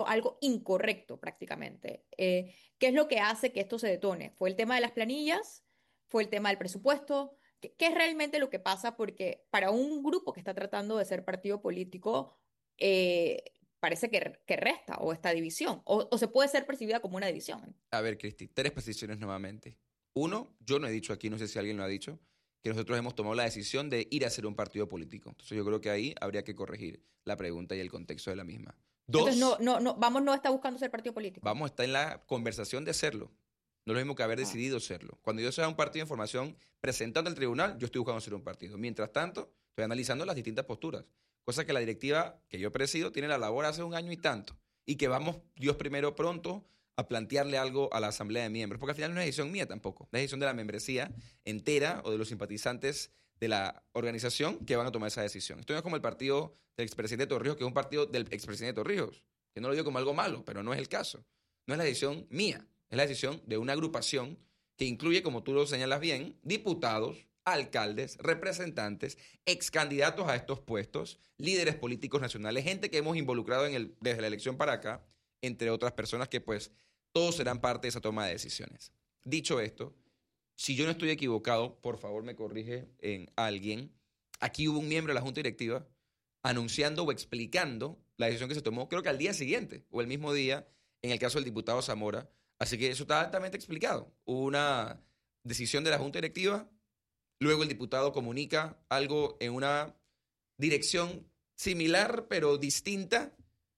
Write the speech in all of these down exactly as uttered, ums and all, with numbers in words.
algo incorrecto prácticamente. Eh, ¿qué es lo que hace que esto se detone? ¿Fue el tema de las planillas? ¿Fue el tema del presupuesto? ¿Qué, qué es realmente lo que pasa? Porque para un grupo que está tratando de ser partido político, eh, parece que, que resta o esta división, o, o se puede ser percibida como una división. A ver, Cristi, tres precisiones nuevamente. Uno, yo no he dicho aquí, no sé si alguien lo ha dicho, que nosotros hemos tomado la decisión de ir a ser un partido político. Entonces yo creo que ahí habría que corregir la pregunta y el contexto de la misma. Entonces, no, Dos, no, no, Vamos no está buscando ser partido político. vamos a estar en la conversación de serlo. No es lo mismo que haber Ah. decidido serlo. Cuando yo sea un partido de información presentando al tribunal, yo estoy buscando ser un partido. Mientras tanto, estoy analizando las distintas posturas. Cosa que la directiva que yo presido tiene la labor hace un año y tanto. Y que vamos, Dios primero, pronto a plantearle algo a la asamblea de miembros. Porque al final no es decisión mía tampoco. Es decisión de la membresía entera o de los simpatizantes de la organización que van a tomar esa decisión. Esto no es como el partido del expresidente Torrijos, que es un partido del expresidente Torrijos. Que no lo digo como algo malo, pero no es el caso. No es la decisión mía. Es la decisión de una agrupación que incluye, como tú lo señalas bien, diputados, alcaldes, representantes, ex candidatos a estos puestos, líderes políticos nacionales, gente que hemos involucrado en el, desde la elección para acá, entre otras personas que pues todos serán parte de esa toma de decisiones. Dicho esto, si yo no estoy equivocado, por favor me corrige en alguien, aquí hubo un miembro de la Junta Directiva anunciando o explicando la decisión que se tomó, creo que al día siguiente o el mismo día, en el caso del diputado Zamora. Así que eso está altamente explicado. Hubo una decisión de la Junta Directiva, luego el diputado comunica algo en una dirección similar pero distinta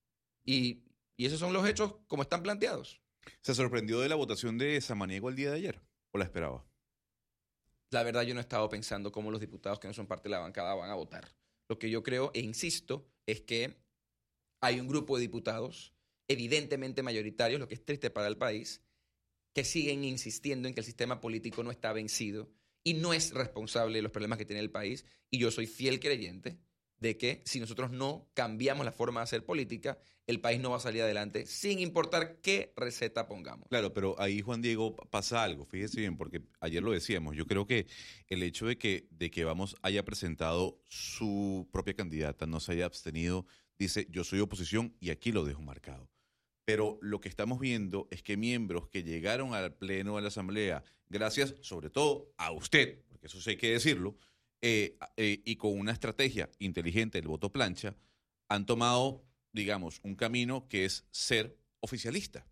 y, y esos son los hechos como están planteados. ¿Se sorprendió de la votación de Samaniego el día de ayer? ¿O la esperaba? La verdad yo no he estado pensando cómo los diputados que no son parte de la bancada van a votar. Lo que yo creo e insisto es que hay un grupo de diputados evidentemente mayoritarios, lo que es triste para el país, que siguen insistiendo en que el sistema político no está vencido y no es responsable de los problemas que tiene el país. Y yo soy fiel creyente de que si nosotros no cambiamos la forma de hacer política, el país no va a salir adelante sin importar qué receta pongamos. Claro, pero ahí, Juan Diego, pasa algo, fíjese bien, porque ayer lo decíamos, yo creo que el hecho de que, de que Vamos haya presentado su propia candidata, no se haya abstenido, dice, yo soy oposición y aquí lo dejo marcado. Pero lo que estamos viendo es que miembros que llegaron al pleno de la Asamblea, gracias sobre todo a usted, porque eso sí hay que decirlo, eh, eh, y con una estrategia inteligente del voto plancha, han tomado, digamos, un camino que es ser oficialista.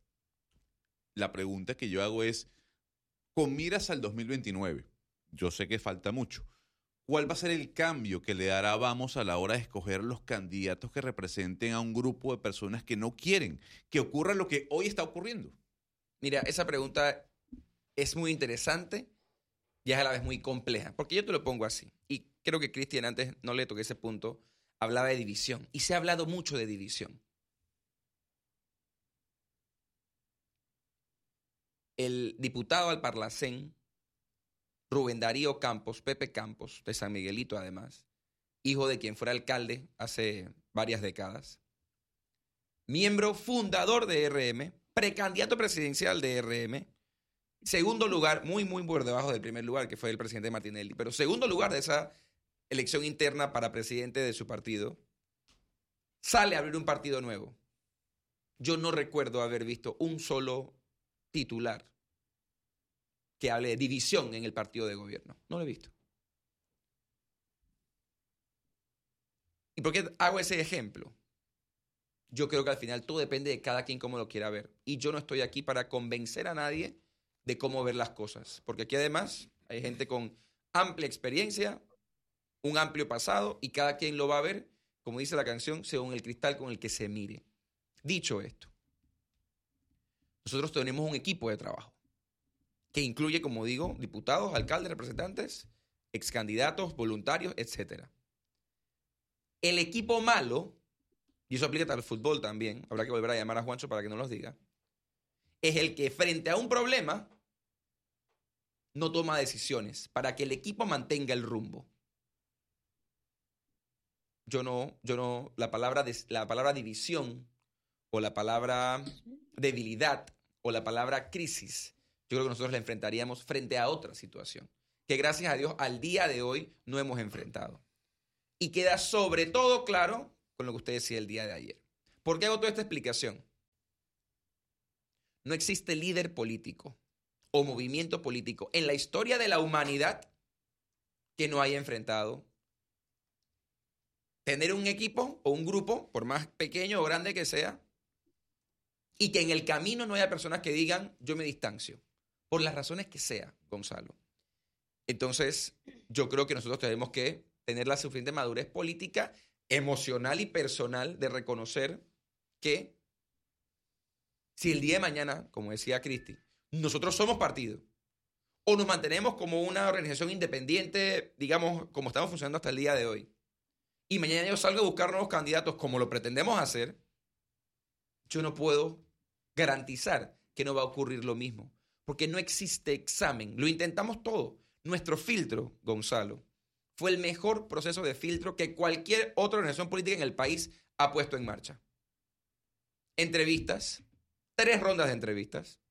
La pregunta que yo hago es, con miras al dos mil veintinueve, yo sé que falta mucho, ¿cuál va a ser el cambio que le dará Vamos a la hora de escoger los candidatos que representen a un grupo de personas que no quieren que ocurra lo que hoy está ocurriendo? Mira, esa pregunta es muy interesante y es a la vez muy compleja, porque yo te lo pongo así. Y creo que Cristian antes no le toqué ese punto, hablaba de división. Y se ha hablado mucho de división. El diputado al Parlacén, Rubén Darío Campos, Pepe Campos, de San Miguelito además, hijo de quien fuera alcalde hace varias décadas, miembro fundador de R M, precandidato presidencial de R M, segundo lugar, muy, muy por debajo del primer lugar, que fue el presidente Martinelli, pero segundo lugar de esa elección interna para presidente de su partido, sale a abrir un partido nuevo. Yo no recuerdo haber visto un solo titular que hable de división en el partido de gobierno. No lo he visto. ¿Y por qué hago ese ejemplo? Yo creo que al final todo depende de cada quien cómo lo quiera ver. Y yo no estoy aquí para convencer a nadie de cómo ver las cosas. Porque aquí además hay gente con amplia experiencia, un amplio pasado, y cada quien lo va a ver, como dice la canción, según el cristal con el que se mire. Dicho esto, nosotros tenemos un equipo de trabajo que incluye, como digo, diputados, alcaldes, representantes, excandidatos, voluntarios, etcétera. El equipo malo, y eso aplica al fútbol también, habrá que volver a llamar a Juancho para que nos los diga, es el que frente a un problema no toma decisiones para que el equipo mantenga el rumbo. Yo no, yo no, la palabra, des, la palabra división o la palabra debilidad o la palabra crisis, yo creo que nosotros la enfrentaríamos frente a otra situación, que gracias a Dios al día de hoy no hemos enfrentado. Y queda sobre todo claro con lo que usted decía el día de ayer. ¿Por qué hago toda esta explicación? No existe líder político o movimiento político en la historia de la humanidad que no haya enfrentado tener un equipo o un grupo, por más pequeño o grande que sea, y que en el camino no haya personas que digan, yo me distancio, por las razones que sea, Gonzalo. Entonces, yo creo que nosotros tenemos que tener la suficiente madurez política, emocional y personal de reconocer que si el día de mañana, como decía Cristi, nosotros somos partido o nos mantenemos como una organización independiente, digamos, como estamos funcionando hasta el día de hoy, y mañana yo salgo a buscar nuevos candidatos como lo pretendemos hacer, yo no puedo garantizar que no va a ocurrir lo mismo, porque no existe examen. Lo intentamos todo. Nuestro filtro, Gonzalo, fue el mejor proceso de filtro que cualquier otra organización política en el país ha puesto en marcha. Entrevistas, tres rondas de entrevistas,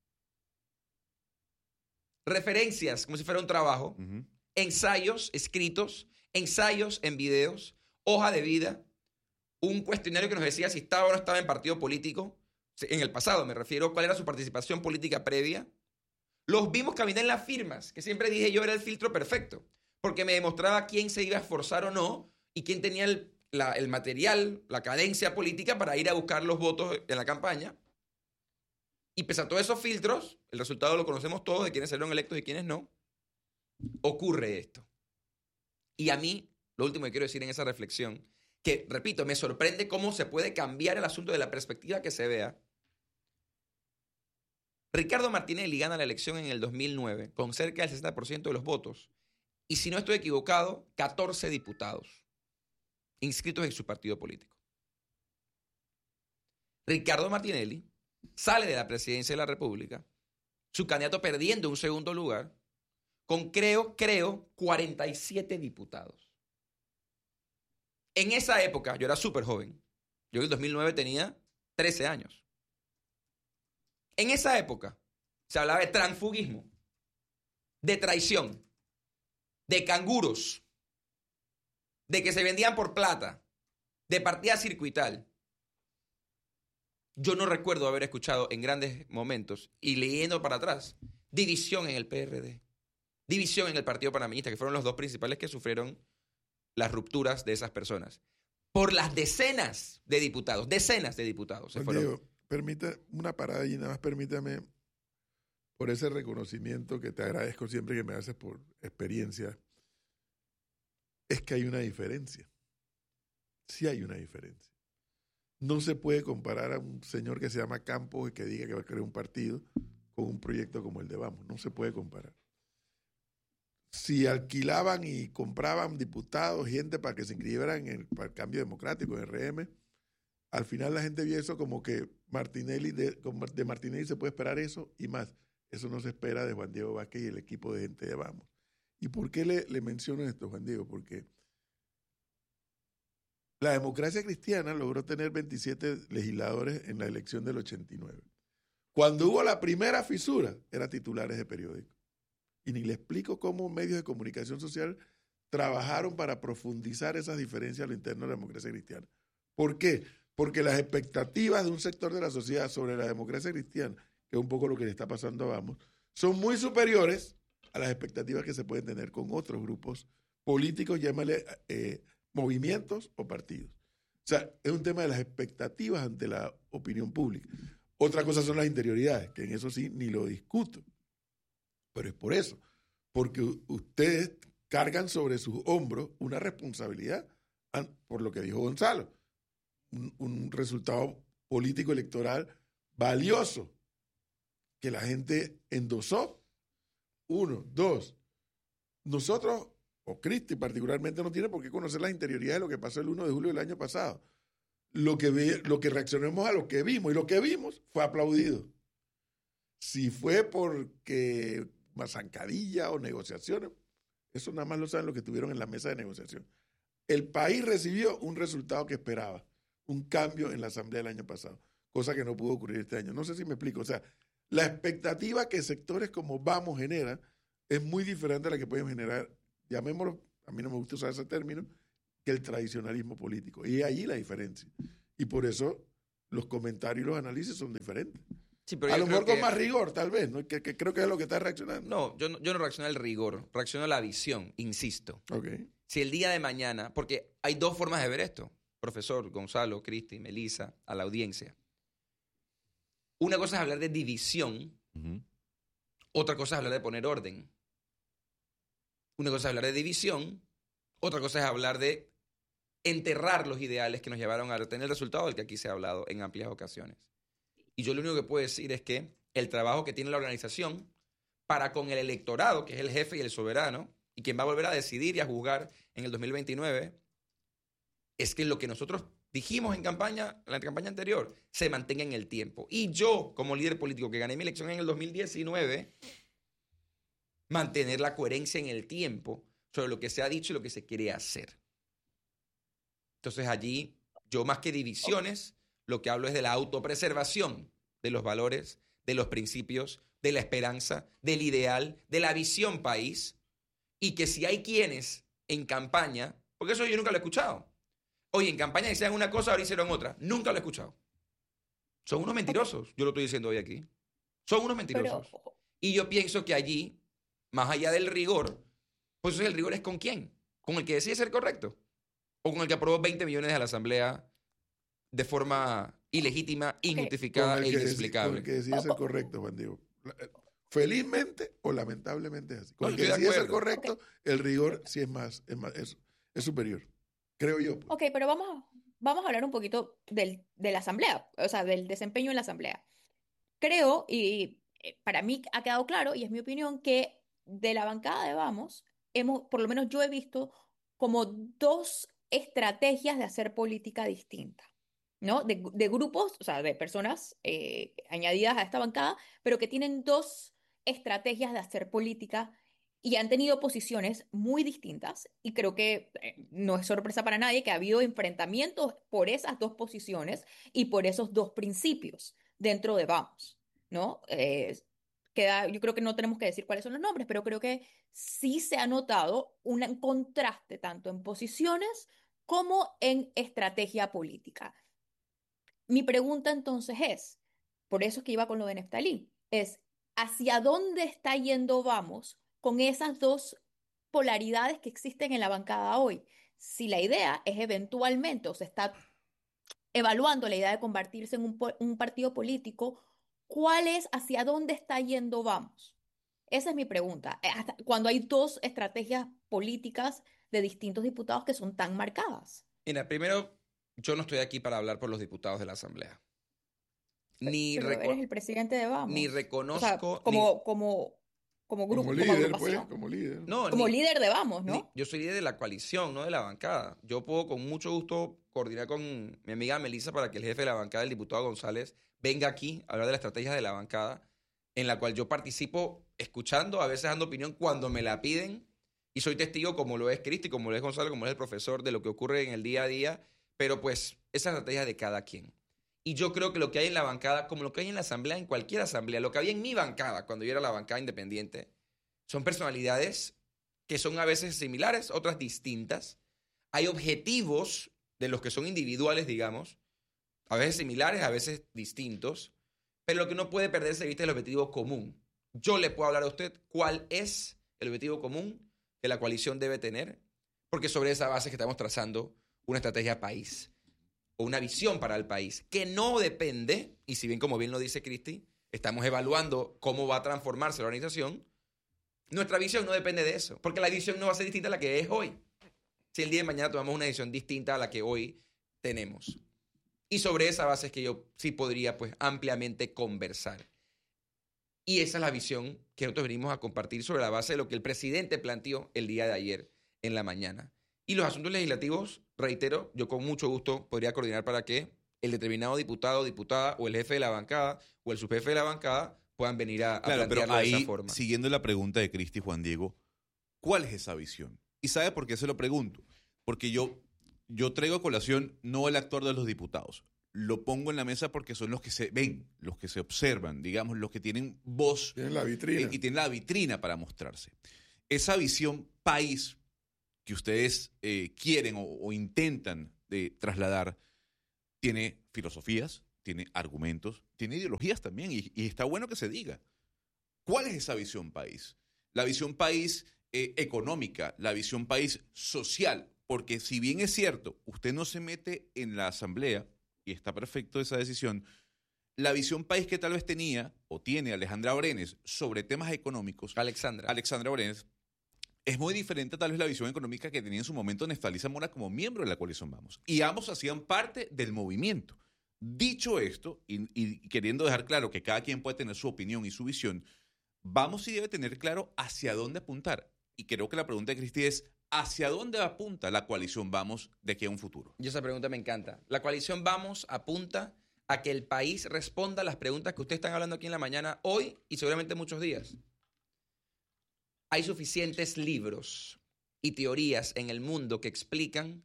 referencias como si fuera un trabajo, uh-huh. ensayos escritos, ensayos en videos, hoja de vida, un cuestionario que nos decía si estaba o no estaba en partido político, en el pasado me refiero, cuál era su participación política previa. Los vimos caminar en las firmas, que siempre dije yo era el filtro perfecto, porque me demostraba quién se iba a esforzar o no y quién tenía el, la, el material, la cadencia política para ir a buscar los votos en la campaña. Y pese a todos esos filtros, el resultado lo conocemos todos de quiénes salieron electos y quiénes no, ocurre esto. Y a mí, lo último que quiero decir en esa reflexión, que, repito, me sorprende cómo se puede cambiar el asunto de la perspectiva que se vea. Ricardo Martinelli gana la elección en el dos mil nueve con cerca del sesenta por ciento de los votos y, si no estoy equivocado, catorce diputados inscritos en su partido político. Ricardo Martinelli sale de la presidencia de la República, su candidato perdiendo un segundo lugar, con creo, creo, cuarenta y siete diputados. En esa época, yo era súper joven, yo en el dos mil nueve tenía trece años. En esa época se hablaba de transfugismo, de traición, de canguros, de que se vendían por plata, de partida circuital. Yo no recuerdo haber escuchado en grandes momentos, y leyendo para atrás, división en el P R D, división en el Partido Panameñista, que fueron los dos principales que sufrieron las rupturas de esas personas. Por las decenas de diputados, decenas de diputados. Se fueron. Diego, permita una parada y nada más permítame, por ese reconocimiento que te agradezco siempre que me haces por experiencia, es que hay una diferencia. Sí hay una diferencia. No se puede comparar a un señor que se llama Campos y que diga que va a crear un partido con un proyecto como el de Vamos. No se puede comparar. Si alquilaban y compraban diputados, gente para que se inscribieran en el, para el cambio democrático, en R M, al final la gente vio eso como que Martinelli de, de Martinelli se puede esperar eso y más. Eso no se espera de Juan Diego Vázquez y el equipo de gente de Vamos. ¿Y por qué le, le menciono esto, Juan Diego? Porque la democracia cristiana logró tener veintisiete legisladores en la elección del ochenta y nueve. Cuando hubo la primera fisura, eran titulares de periódicos. Y ni le explico cómo medios de comunicación social trabajaron para profundizar esas diferencias a lo interno de la democracia cristiana. ¿Por qué? Porque las expectativas de un sector de la sociedad sobre la democracia cristiana, que es un poco lo que le está pasando a Vamos, son muy superiores a las expectativas que se pueden tener con otros grupos políticos, llámale eh, movimientos o partidos. O sea, es un tema de las expectativas ante la opinión pública. Otra cosa son las interioridades, que en eso sí ni lo discuto. Pero es por eso, porque ustedes cargan sobre sus hombros una responsabilidad, por lo que dijo Gonzalo, un, un resultado político electoral valioso que la gente endosó. Uno, dos, nosotros, o Cristi particularmente, no tiene por qué conocer las interioridades de lo que pasó el primero de julio del año pasado. Lo que, ve, lo que reaccionemos a lo que vimos, y lo que vimos fue aplaudido. Si fue porque más zancadilla o negociaciones, eso nada más lo saben los que estuvieron en la mesa de negociación. El país recibió un resultado que esperaba, un cambio en la asamblea del año pasado, cosa que no pudo ocurrir este año. No sé si me explico. O sea, la expectativa que sectores como Vamos generan es muy diferente a la que pueden generar, llamémoslo, a mí no me gusta usar ese término, que el tradicionalismo político. Y allí la diferencia. Y por eso los comentarios y los análisis son diferentes. Sí, pero A yo lo creo mejor con que- más rigor, tal vez, ¿no? Que, que creo que es lo que está reaccionando. No, yo no, yo no reacciono al rigor, reacciono a la visión, insisto. Ok. Si el día de mañana, porque hay dos formas de ver esto, profesor, Gonzalo, Cristi, Melissa, a la audiencia. Una cosa es hablar de división, Ujú. otra cosa es hablar de poner orden. Una cosa es hablar de división, otra cosa es hablar de enterrar los ideales que nos llevaron a tener el resultado del que aquí se ha hablado en amplias ocasiones. Y yo lo único que puedo decir es que el trabajo que tiene la organización para con el electorado, que es el jefe y el soberano, y quien va a volver a decidir y a juzgar en el dos mil veintinueve, es que lo que nosotros dijimos en campaña, en la campaña anterior, se mantenga en el tiempo. Y yo, como líder político que gané mi elección en el dos mil diecinueve, mantener la coherencia en el tiempo sobre lo que se ha dicho y lo que se quiere hacer. Entonces allí, yo más que divisiones, lo que hablo es de la autopreservación de los valores, de los principios, de la esperanza, del ideal, de la visión país, y que si hay quienes en campaña, porque eso yo nunca lo he escuchado. Oye, en campaña decían una cosa, ahora hicieron otra. Nunca lo he escuchado. Son unos mentirosos. Yo lo estoy diciendo hoy aquí. Son unos mentirosos. Pero, Y yo pienso que allí, más allá del rigor, pues el rigor es con quién. ¿Con el que decide ser correcto? ¿O con el que aprobó veinte millones de la Asamblea de forma ilegítima, injustificada Con e el que deci- con inexplicable? el que decide ser correcto, Juan Diego. Felizmente o lamentablemente es así. Con No, el que estoy de decide ser acuerdo. correcto, el rigor sí es más, es más, es, es superior. Creo yo. Pues. ok, pero vamos, a- vamos a hablar un poquito del, de la asamblea, o sea, del desempeño en la asamblea. Creo, y eh, para mí ha quedado claro, y es mi opinión, que de la bancada de Vamos, hemos, por lo menos yo he visto como dos estrategias de hacer política distinta, ¿no? De, de grupos, o sea, de personas eh, añadidas a esta bancada, pero que tienen dos estrategias de hacer política y han tenido posiciones muy distintas. Y creo que eh, no es sorpresa para nadie que ha habido enfrentamientos por esas dos posiciones y por esos dos principios dentro de Vamos, ¿no? Eh, queda, yo creo que no tenemos que decir cuáles son los nombres, pero creo que sí se ha notado un contraste tanto en posiciones como en estrategia política. Mi pregunta entonces es, por eso es que iba con lo de Neftalí, es ¿hacia dónde está yendo Vamos con esas dos polaridades que existen en la bancada hoy? Si la idea es eventualmente, o se está evaluando la idea de convertirse en un, po- un partido político, ¿cuál es hacia dónde está yendo Vamos? Esa es mi pregunta. Eh, hasta- cuando hay dos estrategias políticas de distintos diputados que son tan marcadas. Mira, primero, yo no estoy aquí para hablar por los diputados de la Asamblea. Ni, Pero eres reco- el presidente de ni Vamos. O sea, reconozco, ni, como, como, como Como grupo, como líder, pues, agrupación. como líder. no, Como ni, líder de Vamos, ni- ¿no? yo soy líder de la coalición, no de la bancada. Yo puedo con mucho gusto coordinar con mi amiga Melissa para que el jefe de la bancada, el diputado González, venga aquí a hablar de la estrategia de la bancada, en la cual yo participo escuchando, a veces dando opinión cuando me la piden, y soy testigo como lo es Cristi, como lo es Gonzalo, como lo es el profesor, de lo que ocurre en el día a día, pero pues esa estrategia de cada quien. Y yo creo que lo que hay en la bancada, como lo que hay en la asamblea, en cualquier asamblea, lo que había en mi bancada cuando yo era la bancada independiente, son personalidades que son a veces similares, otras distintas. Hay objetivos de los que son individuales, digamos, a veces similares, a veces distintos, pero lo que no puede perderse de vista es el objetivo común. Yo le puedo hablar a usted cuál es el objetivo común que la coalición debe tener, porque sobre esa base es que estamos trazando una estrategia país o una visión para el país, que no depende, y si bien como bien lo dice Cristi, estamos evaluando cómo va a transformarse la organización, nuestra visión no depende de eso, porque la visión no va a ser distinta a la que es hoy. Si el día de mañana tomamos una decisión distinta a la que hoy tenemos. Y sobre esa base es que yo sí podría pues ampliamente conversar. Y esa es la visión que nosotros venimos a compartir sobre la base de lo que el presidente planteó el día de ayer en la mañana. Y los asuntos legislativos, reitero, yo con mucho gusto podría coordinar para que el determinado diputado, diputada o el jefe de la bancada o el subjefe de la bancada puedan venir a, a Claro, pero plantearlo de ahí, esa forma. siguiendo la pregunta de Cristi Juan Diego, ¿cuál es esa visión? ¿Y sabe por qué se lo pregunto? Porque yo, yo traigo a colación no el actor de los diputados. Lo pongo en la mesa porque son los que se ven, los que se observan, digamos, los que tienen voz Tienen la vitrina. eh, y tienen la vitrina para mostrarse. Esa visión país que ustedes eh, quieren o, o intentan de trasladar tiene filosofías, tiene argumentos, tiene ideologías también, y, y está bueno que se diga. ¿Cuál es esa visión país? La visión país eh, económica, la visión país social, porque si bien es cierto, usted no se mete en la asamblea, y está perfecto esa decisión, la visión país que tal vez tenía o tiene Alejandra Brenes sobre temas económicos, Alexandra. Alexandra Brenes, es muy diferente tal vez la visión económica que tenía en su momento Neftalí Zamora como miembro de la coalición Vamos. Y ambos hacían parte del movimiento. Dicho esto, y, y queriendo dejar claro que cada quien puede tener su opinión y su visión, Vamos sí debe tener claro hacia dónde apuntar. Y creo que la pregunta de Cristi es, ¿hacia dónde apunta la coalición Vamos de aquí a un futuro? Y esa pregunta me encanta. La coalición Vamos apunta a que el país responda a las preguntas que ustedes están hablando aquí en la mañana, hoy y seguramente muchos días. Hay suficientes libros y teorías en el mundo que explican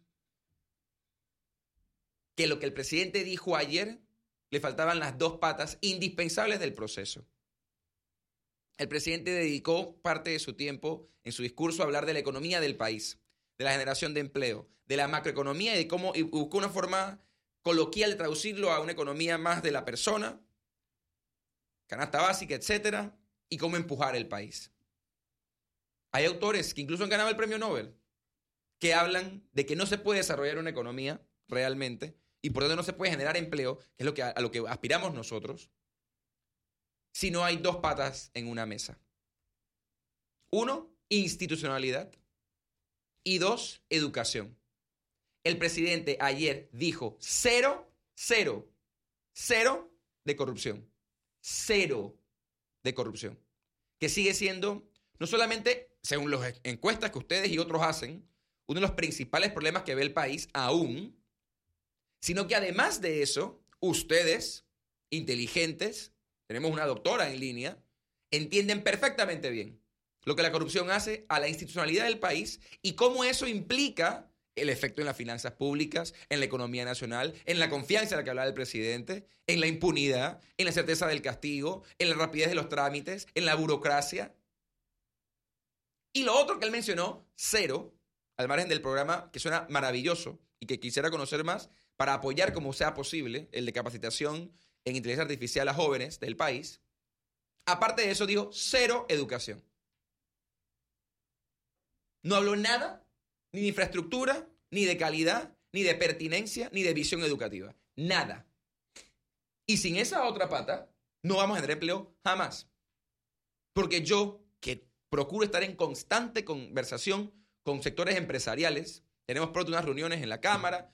que lo que el presidente dijo ayer le faltaban las dos patas indispensables del proceso. El presidente dedicó parte de su tiempo en su discurso a hablar de la economía del país, de la generación de empleo, de la macroeconomía y de cómo y buscó una forma coloquial de traducirlo a una economía más de la persona, canasta básica, etcétera, y cómo empujar el país. Hay autores que incluso han ganado el premio Nobel que hablan de que no se puede desarrollar una economía realmente y por tanto no se puede generar empleo, que es lo que, a, a lo que aspiramos nosotros, si no hay dos patas en una mesa. Uno, institucionalidad y dos, educación. El presidente ayer dijo cero, cero, cero de corrupción. Cero de corrupción. Que sigue siendo, no solamente, según las encuestas que ustedes y otros hacen, uno de los principales problemas que ve el país aún, sino que además de eso, ustedes, inteligentes, tenemos una doctora en línea, entienden perfectamente bien lo que la corrupción hace a la institucionalidad del país y cómo eso implica el efecto en las finanzas públicas, en la economía nacional, en la confianza de la que hablaba el presidente, en la impunidad, en la certeza del castigo, en la rapidez de los trámites, en la burocracia. Y lo otro que él mencionó, cero, al margen del programa, que suena maravilloso y que quisiera conocer más para apoyar como sea posible el de capacitación en inteligencia artificial a jóvenes del país. Aparte de eso, dijo cero educación. No habló nada ni de infraestructura, ni de calidad, ni de pertinencia, ni de visión educativa. Nada. Y sin esa otra pata, no vamos a tener empleo jamás. Porque yo, que procuro estar en constante conversación con sectores empresariales, tenemos pronto unas reuniones en la Cámara.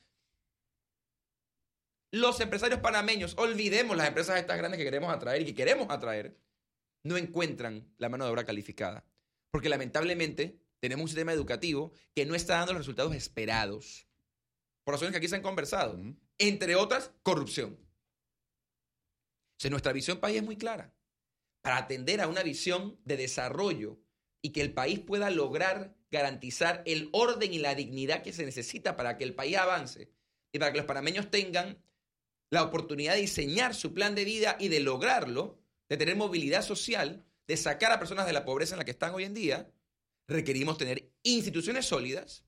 Los empresarios panameños, olvidemos las empresas estas grandes que queremos atraer y que queremos atraer, no encuentran la mano de obra calificada. Porque lamentablemente tenemos un sistema educativo que no está dando los resultados esperados. Por razones que aquí se han conversado. Uh-huh. Entre otras, corrupción. O sea, nuestra visión país es muy clara. Para atender a una visión de desarrollo y que el país pueda lograr garantizar el orden y la dignidad que se necesita para que el país avance y para que los panameños tengan la oportunidad de diseñar su plan de vida y de lograrlo, de tener movilidad social, de sacar a personas de la pobreza en la que están hoy en día, requerimos tener instituciones sólidas,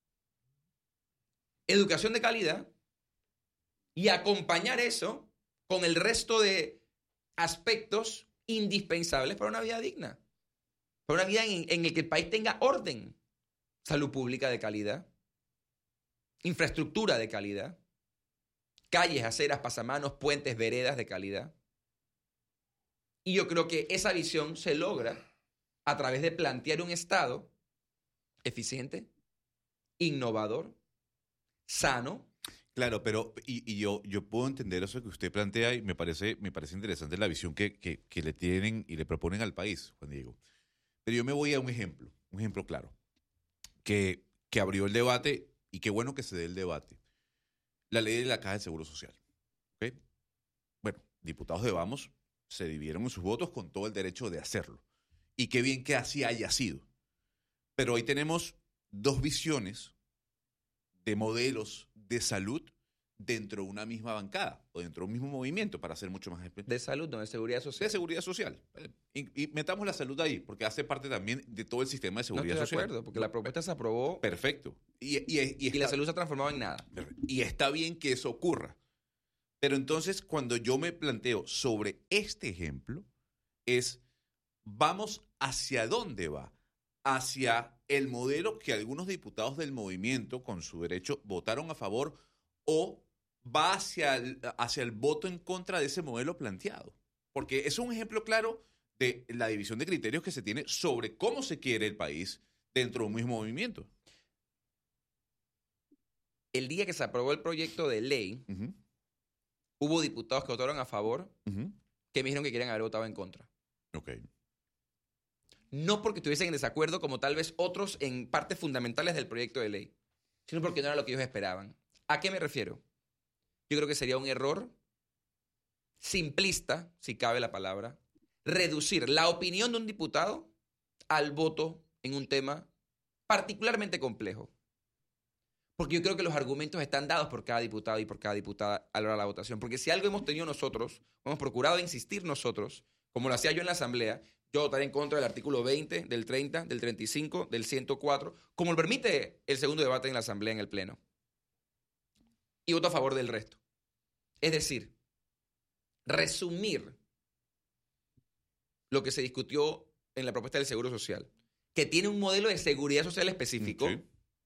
educación de calidad y acompañar eso con el resto de aspectos indispensables para una vida digna, para una vida en, en la que el país tenga orden, salud pública de calidad, infraestructura de calidad, calles, aceras, pasamanos, puentes, veredas de calidad. Y yo creo que esa visión se logra a través de plantear un Estado eficiente, innovador, sano. Claro, pero y, y yo, yo puedo entender eso que usted plantea y me parece, me parece interesante la visión que, que, que le tienen y le proponen al país, Juan Diego. Pero yo me voy a un ejemplo, un ejemplo claro, que, que abrió el debate y qué bueno que se dé el debate. La ley de la Caja de Seguro Social. ¿Okay? Bueno, diputados de Vamos se dividieron en sus votos con todo el derecho de hacerlo. Y qué bien que así haya sido. Pero hoy tenemos dos visiones de modelos de salud dentro de una misma bancada o dentro de un mismo movimiento, para ser mucho más específico. De salud, no de seguridad social. De seguridad social. Y, y metamos la salud ahí, porque hace parte también de todo el sistema de seguridad no estoy social. de acuerdo, porque la propuesta se aprobó. Perfecto. Y, y, y, y está, la salud se ha transformado en nada. Y está bien que eso ocurra. Pero entonces, cuando yo me planteo sobre este ejemplo, es, ¿vamos hacia dónde va? Hacia el modelo que algunos diputados del movimiento, con su derecho, votaron a favor, o va hacia el, hacia el voto en contra de ese modelo planteado. Porque es un ejemplo claro de la división de criterios que se tiene sobre cómo se quiere el país dentro de un mismo movimiento. El día que se aprobó el proyecto de ley, Uh-huh. hubo diputados que votaron a favor Uh-huh. que me dijeron que querían haber votado en contra. Ok. No porque estuviesen en desacuerdo como tal vez otros en partes fundamentales del proyecto de ley, sino porque no era lo que ellos esperaban. ¿A qué me refiero? Yo creo que sería un error simplista, si cabe la palabra, reducir la opinión de un diputado al voto en un tema particularmente complejo. Porque yo creo que los argumentos están dados por cada diputado y por cada diputada a la hora de la votación. Porque si algo hemos tenido nosotros, hemos procurado insistir nosotros, como lo hacía yo en la Asamblea, yo votaré en contra del artículo veinte, del treinta, del treinta y cinco, del ciento cuatro, como lo permite el segundo debate en la Asamblea en el Pleno. Y voto a favor del resto. Es decir, resumir lo que se discutió en la propuesta del Seguro Social, que tiene un modelo de seguridad social específico, Sí.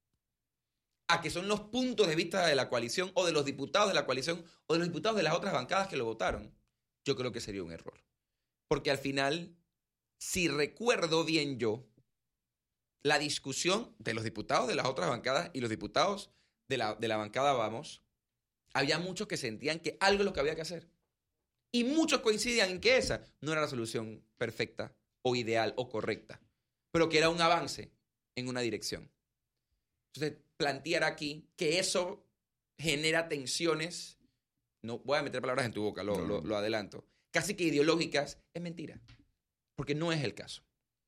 a que son los puntos de vista de la coalición o de los diputados de la coalición o de los diputados de las otras bancadas que lo votaron, yo creo que sería un error. Porque al final, si recuerdo bien yo, la discusión de los diputados de las otras bancadas y los diputados de la, de la bancada Vamos, había muchos que sentían que algo es lo que había que hacer. Y muchos coincidían en que esa no era la solución perfecta o ideal o correcta, pero que era un avance en una dirección. Entonces, plantear aquí que eso genera tensiones, no voy a meter palabras en tu boca, lo, No. lo, lo adelanto, casi que ideológicas, es mentira, porque no es el caso.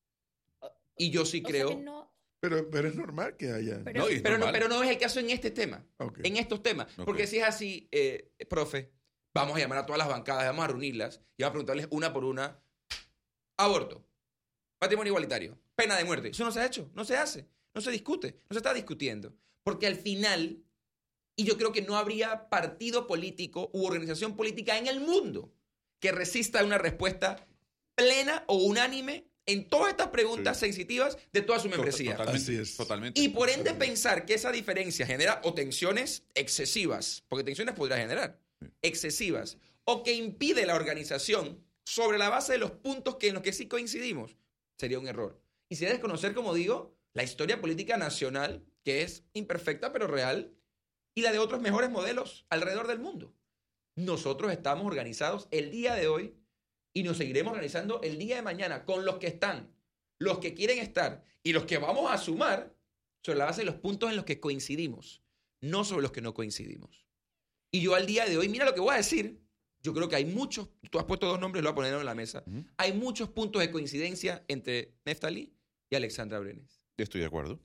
Y yo sí O sea creo, que no- Pero, pero es normal que haya. Pero- No, y es pero, no, normal. pero no es el caso en este tema, Ok. en estos temas, Ok. porque si es así, eh, profe, vamos a llamar a todas las bancadas, vamos a reunirlas y vamos a preguntarles una por una, aborto, matrimonio igualitario, pena de muerte. Eso no se ha hecho, no se hace, no se discute, no se está discutiendo. Porque al final, y yo creo que no habría partido político u organización política en el mundo que resista a una respuesta plena o unánime en todas estas preguntas Sí. sensitivas de toda su membresía. Totalmente. Así es. Totalmente. Y por ende pensar que esa diferencia genera o tensiones excesivas, porque tensiones podrá generar, excesivas, o que impide la organización sobre la base de los puntos que en los que sí coincidimos, sería un error. Y sería desconocer, como digo, la historia política nacional, que es imperfecta pero real, y la de otros mejores modelos alrededor del mundo. Nosotros estamos organizados el día de hoy y nos seguiremos organizando el día de mañana con los que están, los que quieren estar y los que vamos a sumar sobre la base de los puntos en los que coincidimos, no sobre los que no coincidimos. Y yo al día de hoy, mira lo que voy a decir, yo creo que hay muchos, tú has puesto dos nombres, lo voy a poner en la mesa, Ujú. hay muchos puntos de coincidencia entre Neftali y Alexandra Brenes. Estoy de acuerdo.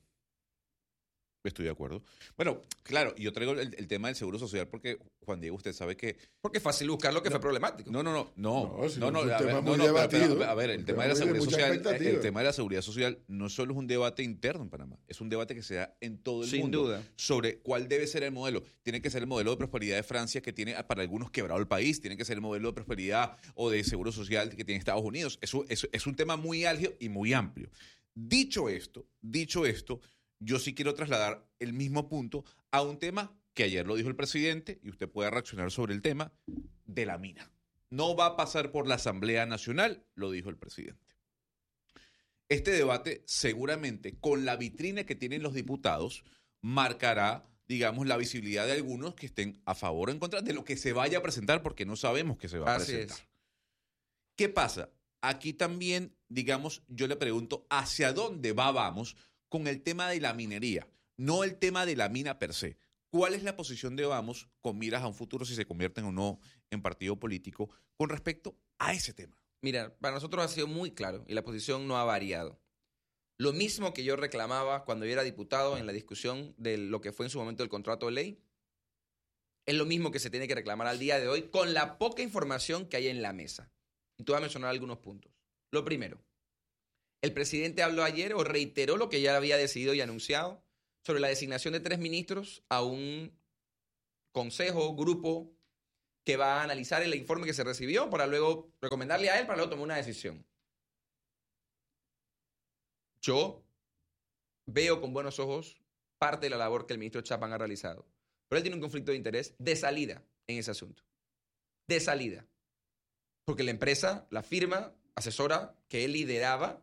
Estoy de acuerdo. Bueno, claro, yo traigo el, el tema del seguro social porque, Juan Diego, usted sabe que... Porque es fácil buscar lo que No, fue problemático. No, no, no, no, No, si no, no, no, es un a ver, tema no, muy no, pero- pero- debatido. a ver, el Un tema tema de la muy de seguridad mucha social, expectativa. el tema de la seguridad social no solo es un debate interno en Panamá, es un debate que se da en todo el Sin mundo duda. sobre cuál debe ser el modelo. Tiene que ser el modelo de prosperidad de Francia que tiene para algunos quebrado el país, tiene que ser el modelo de prosperidad o de seguro social que tiene Estados Unidos. Eso, eso es un tema muy álgido y muy amplio. Dicho esto, dicho esto, yo sí quiero trasladar el mismo punto a un tema que ayer lo dijo el presidente y usted puede reaccionar sobre el tema de la mina. No va a pasar por la Asamblea Nacional, lo dijo el presidente. Este debate seguramente con la vitrina que tienen los diputados marcará, digamos, la visibilidad de algunos que estén a favor o en contra de lo que se vaya a presentar porque no sabemos qué se va a Así presentar. es. ¿Qué pasa? Aquí también, digamos, yo le pregunto, ¿hacia dónde va vamos con el tema de la minería? No el tema de la mina per se. ¿Cuál es la posición de Vamos con miras a un futuro si se convierten o no en partido político con respecto a ese tema? Mira, para nosotros ha sido muy claro y la posición no ha variado. Lo mismo que yo reclamaba cuando yo era diputado en la discusión de lo que fue en su momento el contrato de ley, es lo mismo que se tiene que reclamar al día de hoy con la poca información que hay en la mesa. Y te voy a mencionar algunos puntos. Lo primero, el presidente habló ayer o reiteró lo que ya había decidido y anunciado sobre la designación de tres ministros a un consejo, grupo que va a analizar el informe que se recibió para luego recomendarle a él para luego tomar una decisión. Yo veo con buenos ojos parte de la labor que el ministro Chapman ha realizado. Pero él tiene un conflicto de interés de salida en ese asunto. De salida. Porque la empresa, la firma asesora que él lideraba,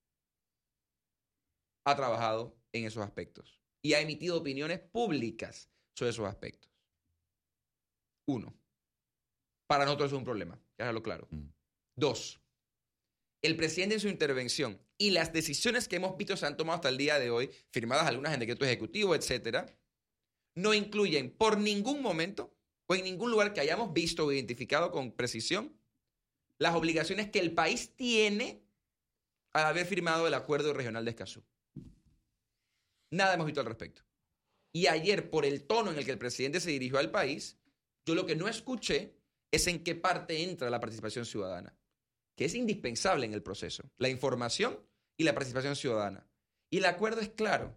ha trabajado en esos aspectos y ha emitido opiniones públicas sobre esos aspectos. Uno, para nosotros es un problema, que hágalo claro. Mm. Dos, el presidente en su intervención y las decisiones que hemos visto se han tomado hasta el día de hoy, firmadas algunas en decreto ejecutivo, etcétera, no incluyen por ningún momento o en ningún lugar que hayamos visto o identificado con precisión las obligaciones que el país tiene al haber firmado el acuerdo regional de Escazú. Nada hemos visto al respecto. Y ayer, por el tono en el que el presidente se dirigió al país, yo lo que no escuché es en qué parte entra la participación ciudadana, que es indispensable en el proceso. La información y la participación ciudadana. Y el acuerdo es claro.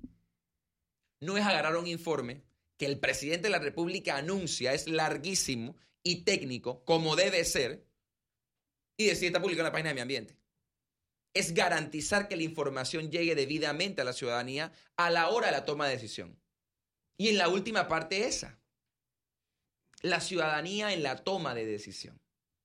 No es agarrar un informe que el presidente de la República anuncia, es larguísimo y técnico, como debe ser, y decir está publicado en la página de Mi Ambiente. Es garantizar que la información llegue debidamente a la ciudadanía a la hora de la toma de decisión. Y en la última parte esa, la ciudadanía en la toma de decisión.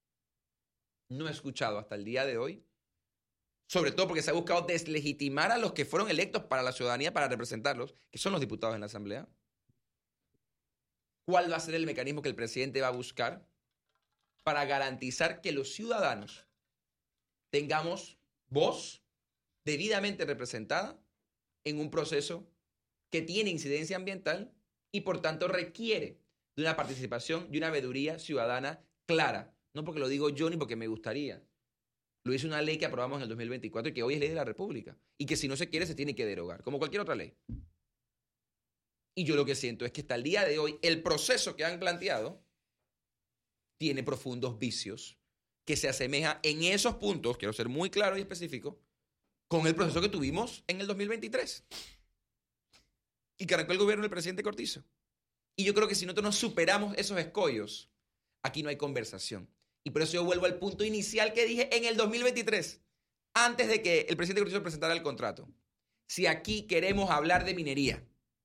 No he escuchado hasta el día de hoy, sobre todo porque se ha buscado deslegitimar a los que fueron electos para la ciudadanía, para representarlos, que son los diputados en la Asamblea. ¿Cuál va a ser el mecanismo que el presidente va a buscar para garantizar que los ciudadanos tengamos voz debidamente representada en un proceso que tiene incidencia ambiental y por tanto requiere de una participación y una veeduría ciudadana clara? No porque lo digo yo ni porque me gustaría. Lo hizo una ley que aprobamos en el dos mil veinticuatro y que hoy es ley de la República y que si no se quiere se tiene que derogar, como cualquier otra ley. Y yo lo que siento es que hasta el día de hoy el proceso que han planteado tiene profundos vicios que se asemeja en esos puntos, quiero ser muy claro y específico, con el proceso que tuvimos en el dos mil veintitrés y que arrancó el gobierno del presidente Cortizo. Y yo creo que si nosotros no superamos esos escollos, aquí no hay conversación. Y por eso yo vuelvo al punto inicial que dije en el dos mil veintitrés, antes de que el presidente Cortizo presentara el contrato. Si aquí queremos hablar de minería,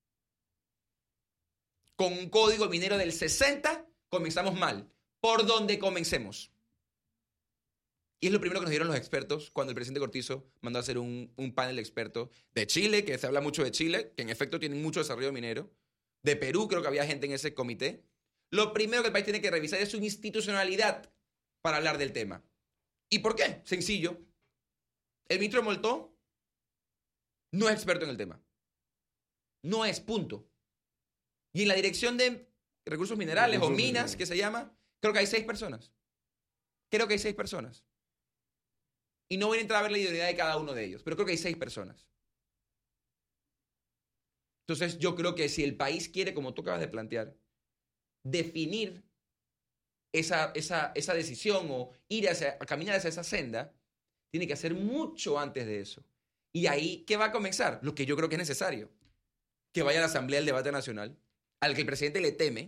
con un código minero del sesenta, comenzamos mal. ¿Por dónde comencemos? Y es lo primero que nos dieron los expertos cuando el presidente Cortizo mandó a hacer un, un panel de expertos de Chile, que se habla mucho de Chile, que en efecto tienen mucho desarrollo minero. De Perú, creo que había gente en ese comité. Lo primero que el país tiene que revisar es su institucionalidad para hablar del tema. ¿Y por qué? Sencillo. El ministro Moltó no es experto en el tema. No es, punto. Y en la dirección de recursos minerales recursos o minas, minerales. Que se llama, creo que hay seis personas. Creo que hay seis personas. Y no voy a entrar a ver la ideología de cada uno de ellos, pero creo que hay seis personas. Entonces yo creo que si el país quiere, como tú acabas de plantear, definir esa, esa, esa decisión o ir hacia, a caminar hacia esa senda, tiene que hacer mucho antes de eso. Y ahí, ¿qué va a comenzar? Lo que yo creo que es necesario. Que vaya a la Asamblea del Debate Nacional, al que el presidente le teme,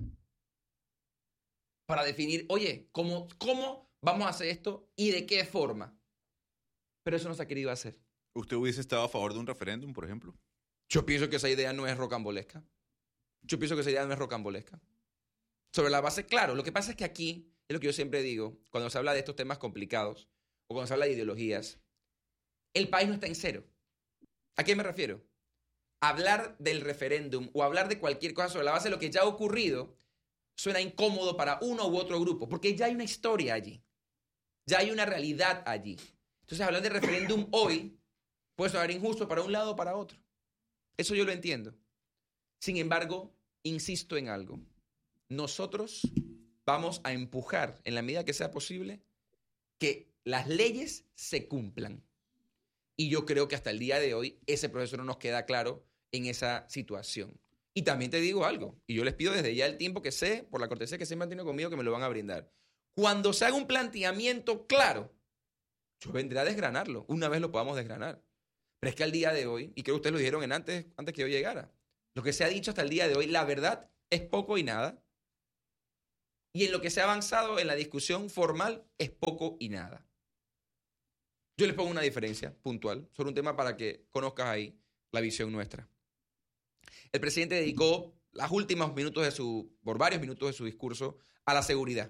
para definir, oye, ¿cómo, cómo vamos a hacer esto y de qué forma? Pero eso no se ha querido hacer. ¿Usted hubiese estado a favor de un referéndum, por ejemplo? Yo pienso que esa idea no es rocambolesca. Yo pienso que esa idea no es rocambolesca. Sobre la base, claro, lo que pasa es que aquí, es lo que yo siempre digo, cuando se habla de estos temas complicados, o cuando se habla de ideologías, el país no está en cero. ¿A qué me refiero? Hablar del referéndum o hablar de cualquier cosa sobre la base de lo que ya ha ocurrido suena incómodo para uno u otro grupo, porque ya hay una historia allí. Ya hay una realidad allí. Entonces, hablar de referéndum hoy puede sonar injusto para un lado o para otro. Eso yo lo entiendo. Sin embargo, insisto en algo. Nosotros vamos a empujar, en la medida que sea posible, que las leyes se cumplan. Y yo creo que hasta el día de hoy ese proceso no nos queda claro en esa situación. Y también te digo algo, y yo les pido desde ya el tiempo que sé, por la cortesía que siempre han tenido conmigo, que me lo van a brindar. Cuando se haga un planteamiento claro, yo vendré a desgranarlo, una vez lo podamos desgranar. Pero es que al día de hoy, y creo que ustedes lo dijeron en antes, antes que yo llegara, lo que se ha dicho hasta el día de hoy, la verdad es poco y nada. y en lo que se ha avanzado en la discusión formal es poco y nada. Yo les pongo una diferencia puntual sobre un tema para que conozcas ahí la visión nuestra. El presidente dedicó los últimos minutos de su, por varios minutos de su discurso a la seguridad.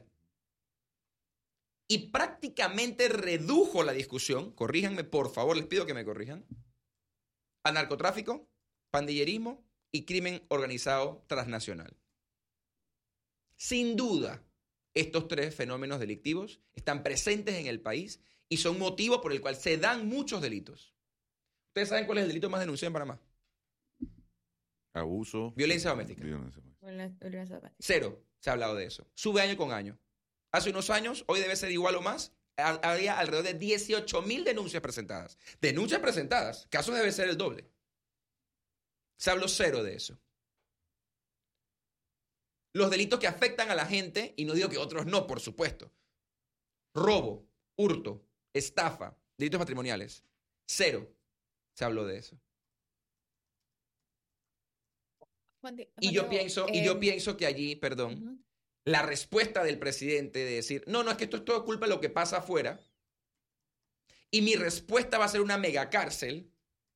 Y prácticamente redujo la discusión, corríjanme, por favor, les pido que me corrijan, a narcotráfico, pandillerismo y crimen organizado transnacional. Sin duda, estos tres fenómenos delictivos están presentes en el país y son motivo por el cual se dan muchos delitos. ¿Ustedes saben cuál es el delito más denunciado en Panamá? Abuso. Violencia doméstica. Violencia. Cero se ha hablado de eso. Sube año con año. Hace unos años, hoy debe ser igual o más, había alrededor de dieciocho mil denuncias presentadas. Denuncias presentadas, casos debe ser el doble. Se habló cero de eso. Los delitos que afectan a la gente, y no digo que otros no, por supuesto. Robo, hurto, estafa, delitos patrimoniales. Cero se habló de eso. Juan Di- Y Juan yo Diego, pienso, y yo em, pienso que allí, perdón, ujú. la respuesta del presidente de decir, no, no, es que esto es todo culpa de lo que pasa afuera, y mi respuesta va a ser una mega cárcel,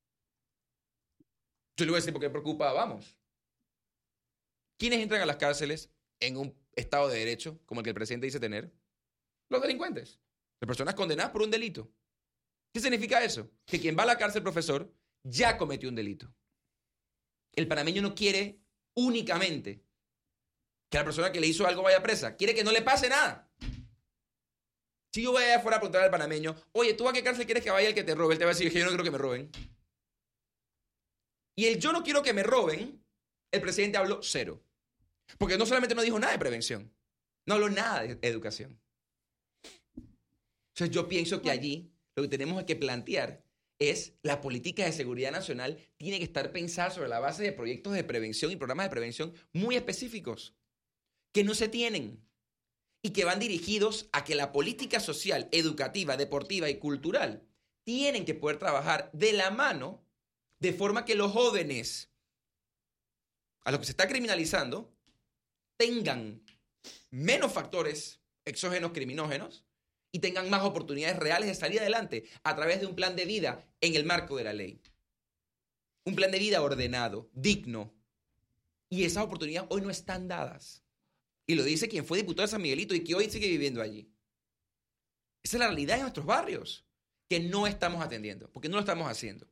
yo le voy a decir, ¿por qué preocupa? Vamos. ¿Quiénes entran a las cárceles en un estado de derecho, como el que el presidente dice tener? Los delincuentes. Las personas condenadas por un delito. ¿Qué significa eso? Que quien va a la cárcel, profesor, ya cometió un delito. El panameño no quiere únicamente que la persona que le hizo algo vaya presa. Quiere que no le pase nada. Si yo voy allá afuera a preguntar al panameño, oye, ¿tú a qué cárcel quieres que vaya el que te robe? Él te va a decir que yo no quiero que me roben. Y el yo no quiero que me roben, el presidente habló cero. Porque no solamente no dijo nada de prevención, no habló nada de educación. Entonces yo pienso que allí lo que tenemos que plantear es la política de seguridad nacional tiene que estar pensada sobre la base de proyectos de prevención y programas de prevención muy específicos que no se tienen y que van dirigidos a que la política social, educativa, deportiva y cultural tienen que poder trabajar de la mano de forma que los jóvenes a los que se está criminalizando tengan menos factores exógenos criminógenos y tengan más oportunidades reales de salir adelante a través de un plan de vida en el marco de la ley. Un plan de vida ordenado, digno. Y esas oportunidades hoy no están dadas. Y lo dice quien fue diputado de San Miguelito y que hoy sigue viviendo allí. Esa es la realidad de nuestros barrios, que no estamos atendiendo, porque no lo estamos haciendo.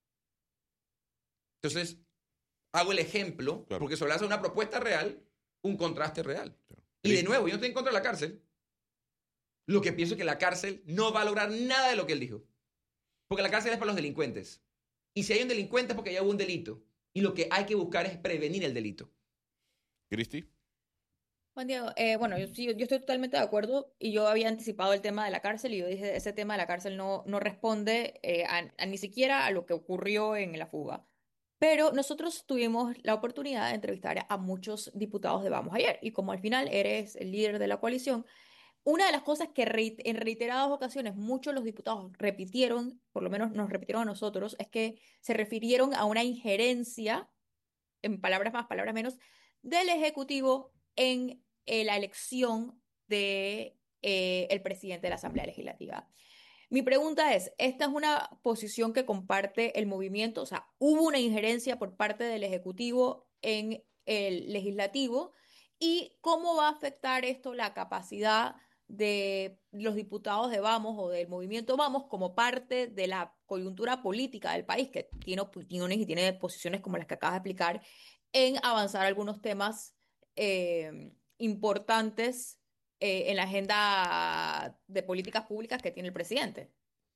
Entonces, hago el ejemplo, Claro. porque sobre la base de una propuesta real, un contraste real. Claro. Y de nuevo, yo no estoy en contra de la cárcel. Lo que pienso es que la cárcel no va a lograr nada de lo que él dijo. Porque la cárcel es para los delincuentes. Y si hay un delincuente es porque ya hubo un delito. Y lo que hay que buscar es prevenir el delito. Cristi. Juan Diego, eh, bueno, yo, sí, yo estoy totalmente de acuerdo y yo había anticipado el tema de la cárcel y yo dije, ese tema de la cárcel no, no responde eh, a, a ni siquiera a lo que ocurrió en la fuga. Pero nosotros tuvimos la oportunidad de entrevistar a muchos diputados de Vamos ayer y como al final eres el líder de la coalición, una de las cosas que reit- en reiteradas ocasiones muchos de los diputados repitieron, por lo menos nos repitieron a nosotros, es que se refirieron a una injerencia, en palabras más, palabras menos, del Ejecutivo en eh, la elección de eh, el presidente de la Asamblea Legislativa. Mi pregunta es, ¿esta es una posición que comparte el movimiento? O sea, ¿hubo una injerencia por parte del Ejecutivo en el Legislativo? ¿Y cómo va a afectar esto la capacidad de los diputados de Vamos o del movimiento Vamos como parte de la coyuntura política del país, que tiene opiniones y tiene posiciones como las que acabas de explicar, en avanzar algunos temas eh, importantes eh, en la agenda de políticas públicas que tiene el presidente?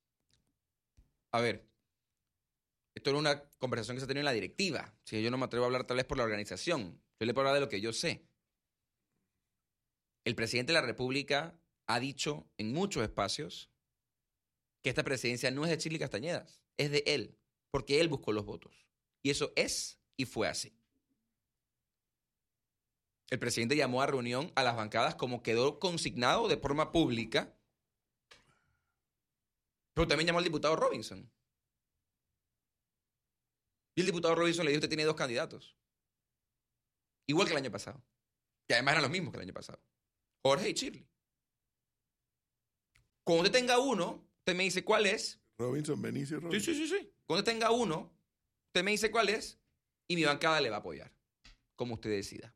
A ver, esto era una conversación que se ha tenido en la directiva. Si yo no me atrevo a hablar tal vez por la organización, yo le puedo hablar de lo que yo sé. El presidente de la República ha dicho en muchos espacios que esta presidencia no es de Chile Castañedas, es de él, porque él buscó los votos. Y eso es y fue así. El presidente llamó a reunión a las bancadas como quedó consignado de forma pública, pero también llamó al diputado Robinson. Y el diputado Robinson le dijo, usted tiene dos candidatos. Igual que el año pasado. Que además eran los mismos que el año pasado. Jorge y Shirley. Cuando usted tenga uno, usted me dice cuál es. Robinson, Benicio y Sí, Robinson. sí, sí, sí. Cuando usted tenga uno, usted me dice cuál es y mi bancada le va a apoyar, como usted decida.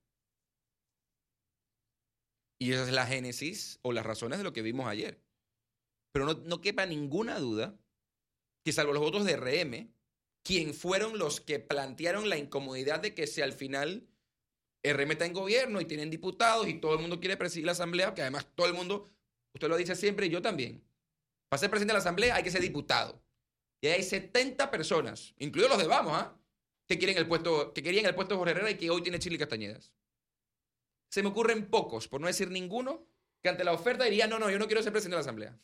Y esa es la génesis o las razones de lo que vimos ayer. Pero no, no quepa ninguna duda que salvo los votos de R M, quien fueron los que plantearon la incomodidad de que si al final R M está en gobierno y tienen diputados y todo el mundo quiere presidir la asamblea, que además todo el mundo, usted lo dice siempre y yo también, para ser presidente de la asamblea hay que ser diputado. Y hay setenta personas, incluidos los de Vamos, ¿ah? que quieren el puesto, que querían el puesto de Jorge Herrera y que hoy tiene Shirley Castañedas. Se me ocurren pocos, por no decir ninguno, que ante la oferta diría, no, no, yo no quiero ser presidente de la asamblea.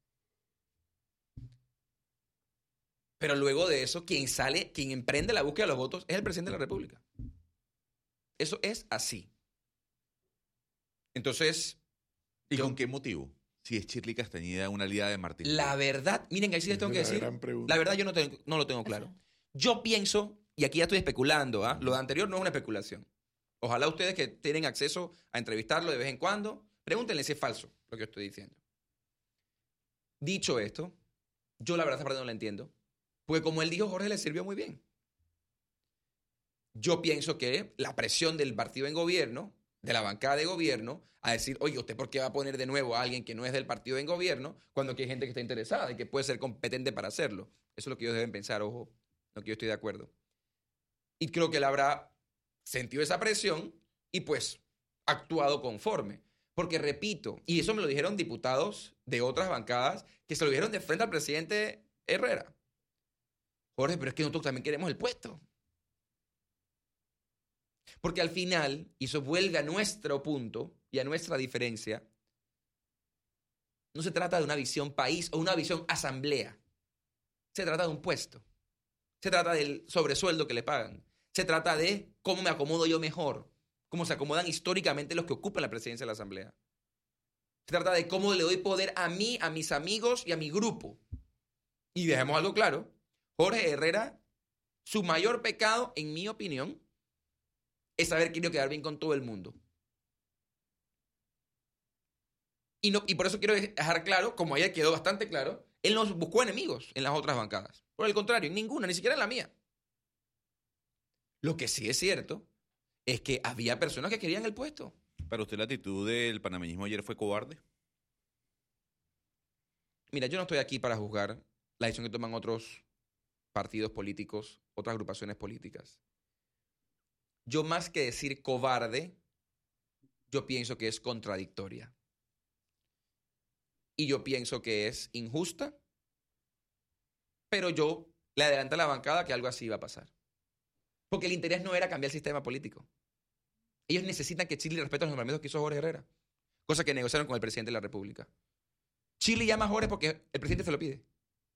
Pero luego de eso, quien sale, quien emprende la búsqueda de los votos es el presidente de la República. Eso es así. Entonces, ¿Y yo- con qué motivo? Si es Shirley Castañeda una aliada de Martín. la verdad, miren, ahí sí les tengo que Esa es la decir, gran pregunta. la verdad yo no, tengo- no lo tengo claro. Yo pienso, y aquí ya estoy especulando, ¿ah? Lo de anterior no es una especulación. Ojalá ustedes que tienen acceso a entrevistarlo de vez en cuando, pregúntenle si es falso lo que yo estoy diciendo. Dicho esto, yo la verdad esa parte no la entiendo, porque como él dijo, Jorge le sirvió muy bien. Yo pienso que la presión del partido en gobierno, de la bancada de gobierno, a decir, oye, ¿usted por qué va a poner de nuevo a alguien que no es del partido en gobierno cuando aquí hay gente que está interesada y que puede ser competente para hacerlo? Eso es lo que ellos deben pensar, ojo, lo que yo estoy de acuerdo. Y creo que él habrá sentido esa presión y pues actuado conforme. Porque repito, y eso me lo dijeron diputados de otras bancadas que se lo dijeron de frente al presidente Herrera. Jorge, pero es que nosotros también queremos el puesto. Porque al final, y eso vuelve a nuestro punto y a nuestra diferencia, no se trata de una visión país o una visión asamblea. Se trata de un puesto. Se trata del sobresueldo que le pagan. Se trata de cómo me acomodo yo mejor. Cómo se acomodan históricamente los que ocupan la presidencia de la asamblea. Se trata de cómo le doy poder a mí, a mis amigos y a mi grupo. Y dejemos algo claro. Jorge Herrera, su mayor pecado, en mi opinión, es haber querido quedar bien con todo el mundo. Y, no, y por eso quiero dejar claro, como ayer quedó bastante claro, él no buscó enemigos en las otras bancadas. Por el contrario, en ninguna, ni siquiera en la mía. Lo que sí es cierto es que había personas que querían el puesto. ¿Para usted la actitud del panameñismo ayer fue cobarde? Mira, yo no estoy aquí para juzgar la decisión que toman otros partidos políticos, otras agrupaciones políticas. Yo más que decir cobarde, yo pienso que es contradictoria. Y yo pienso que es injusta, pero yo le adelanté a la bancada que algo así iba a pasar. Porque el interés no era cambiar el sistema político. Ellos necesitan que Chile respete los nombramientos que hizo Jorge Herrera, cosa que negociaron con el presidente de la República. Chile llama a Jorge porque el presidente se lo pide.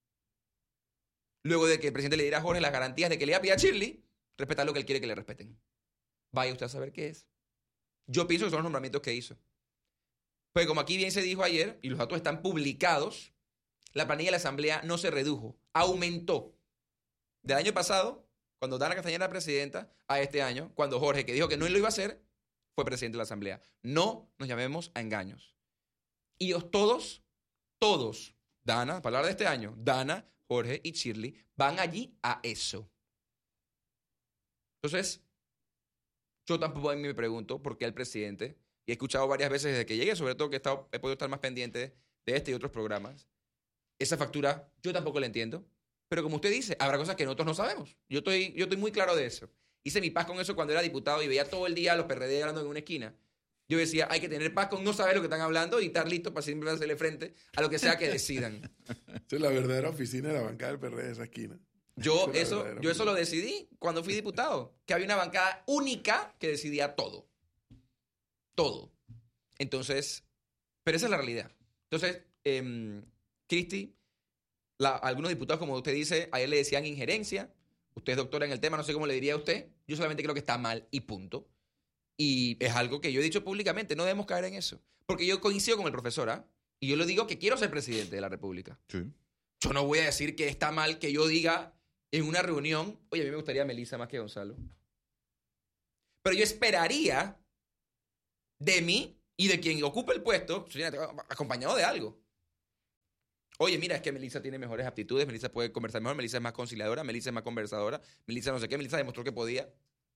Luego de que el presidente le diera a Jorge las garantías de que le iba a pedir a Chile, respetar lo que él quiere que le respeten. Vaya usted a saber qué es. Yo pienso que son los nombramientos que hizo. Pues como aquí bien se dijo ayer, y los datos están publicados, la planilla de la Asamblea no se redujo, aumentó. Del año pasado, cuando Dana Castañeda era presidenta, a este año, cuando Jorge, que dijo que no lo iba a hacer, fue presidente de la Asamblea. No nos llamemos a engaños. Y ellos todos, todos, Dana, para hablar de este año, Dana, Jorge y Shirley, van allí a eso. Entonces, yo tampoco a mí me pregunto por qué el presidente, y he escuchado varias veces desde que llegué, sobre todo que he, estado, he podido estar más pendiente de este y otros programas, esa factura yo tampoco la entiendo, pero como usted dice, habrá cosas que nosotros no sabemos. Yo estoy, yo estoy muy claro de eso. Hice mi paz con eso cuando era diputado y veía todo el día a los P R D hablando en una esquina. Yo decía, hay que tener paz con no saber lo que están hablando y estar listo para siempre hacerle frente a lo que sea que decidan. Esa es la verdadera oficina de la bancada del P R D de esa esquina. Yo Esa es la eso, verdadera yo eso oficina. lo decidí cuando fui diputado, que había una bancada única que decidía todo. Todo. Entonces, pero esa es la realidad. Entonces, eh, Cristi, la- algunos diputados, como usted dice, a él le decían injerencia. Usted es doctora en el tema, no sé cómo le diría a usted. Yo solamente creo que está mal y punto. Y es algo que yo he dicho públicamente, no debemos caer en eso. Porque yo coincido con el profesor, ¿ah? Y yo le digo que quiero ser presidente de la República. Sí. Yo no voy a decir que está mal que yo diga en una reunión, oye, a mí me gustaría Melissa más que Gonzalo. Pero yo esperaría de mí Y de quien ocupe el puesto, acompañado de algo. Oye, mira, es que Melissa tiene mejores aptitudes, Melissa puede conversar mejor, Melissa es más conciliadora, Melissa es más conversadora, Melissa no sé qué, Melissa demostró que podía.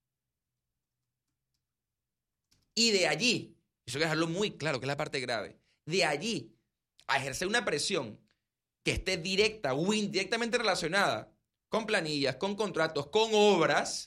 Y de allí, eso hay que dejarlo muy claro, que es la parte grave, de allí a ejercer una presión que esté directa o indirectamente relacionada con planillas, con contratos, con obras,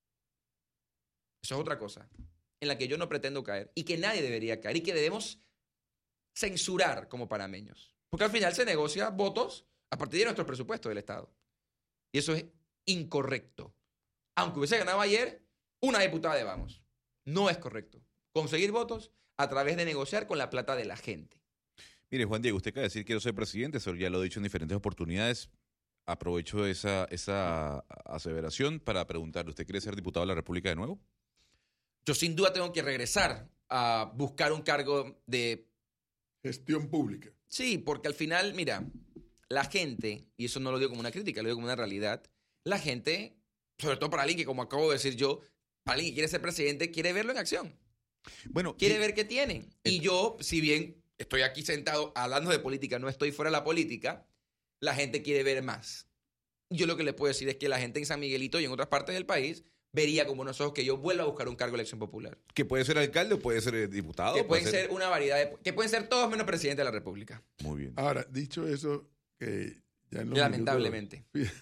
eso es otra cosa en la que yo no pretendo caer y que nadie debería caer y que debemos censurar como panameños. Porque al final se negocia votos a partir de nuestros presupuestos del Estado. Y eso es incorrecto. Aunque hubiese ganado ayer una diputada de Vamos. No es correcto. Conseguir votos a través de negociar con la plata de la gente. Mire, Juan Diego, usted acaba de decir que quiero ser presidente, eso ya lo he dicho en diferentes oportunidades. Aprovecho esa, esa aseveración para preguntarle, ¿usted quiere ser diputado de la República de nuevo? Yo sin duda tengo que regresar a buscar un cargo de... Gestión pública. Sí, porque al final, mira, la gente, y eso no lo digo como una crítica, lo digo como una realidad, la gente, sobre todo para alguien que, como acabo de decir yo, para alguien que quiere ser presidente, quiere verlo en acción. Bueno, Quiere y- ver qué tienen. Y yo, si bien estoy aquí sentado hablando de política, no estoy fuera de la política, la gente quiere ver más. Yo lo que le puedo decir es que la gente en San Miguelito y en otras partes del país vería con buenos ojos que yo vuelva a buscar un cargo de elección popular. que puede ser alcalde o puede ser eh, diputado. Que puede pueden ser una variedad de... Que pueden ser todos menos presidente de la República. Muy bien. Ahora, dicho eso, que ya en los Lamentablemente. minutos-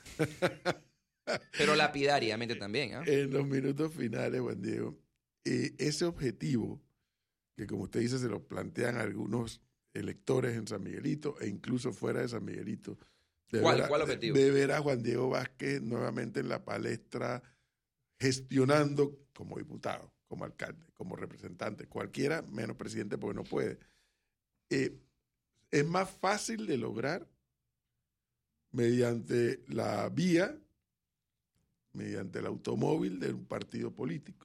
Pero lapidariamente también. ¿ah? en los minutos finales, Juan Diego, eh, ese objetivo, que como usted dice, se lo plantean algunos electores en San Miguelito e incluso fuera de San Miguelito. De ¿Cuál- ver a- cuál objetivo? De ver a Juan Diego Vázquez nuevamente en la palestra, gestionando como diputado, como alcalde, como representante, cualquiera menos presidente porque no puede. Eh, es más fácil de lograr mediante la vía, mediante el automóvil de un partido político.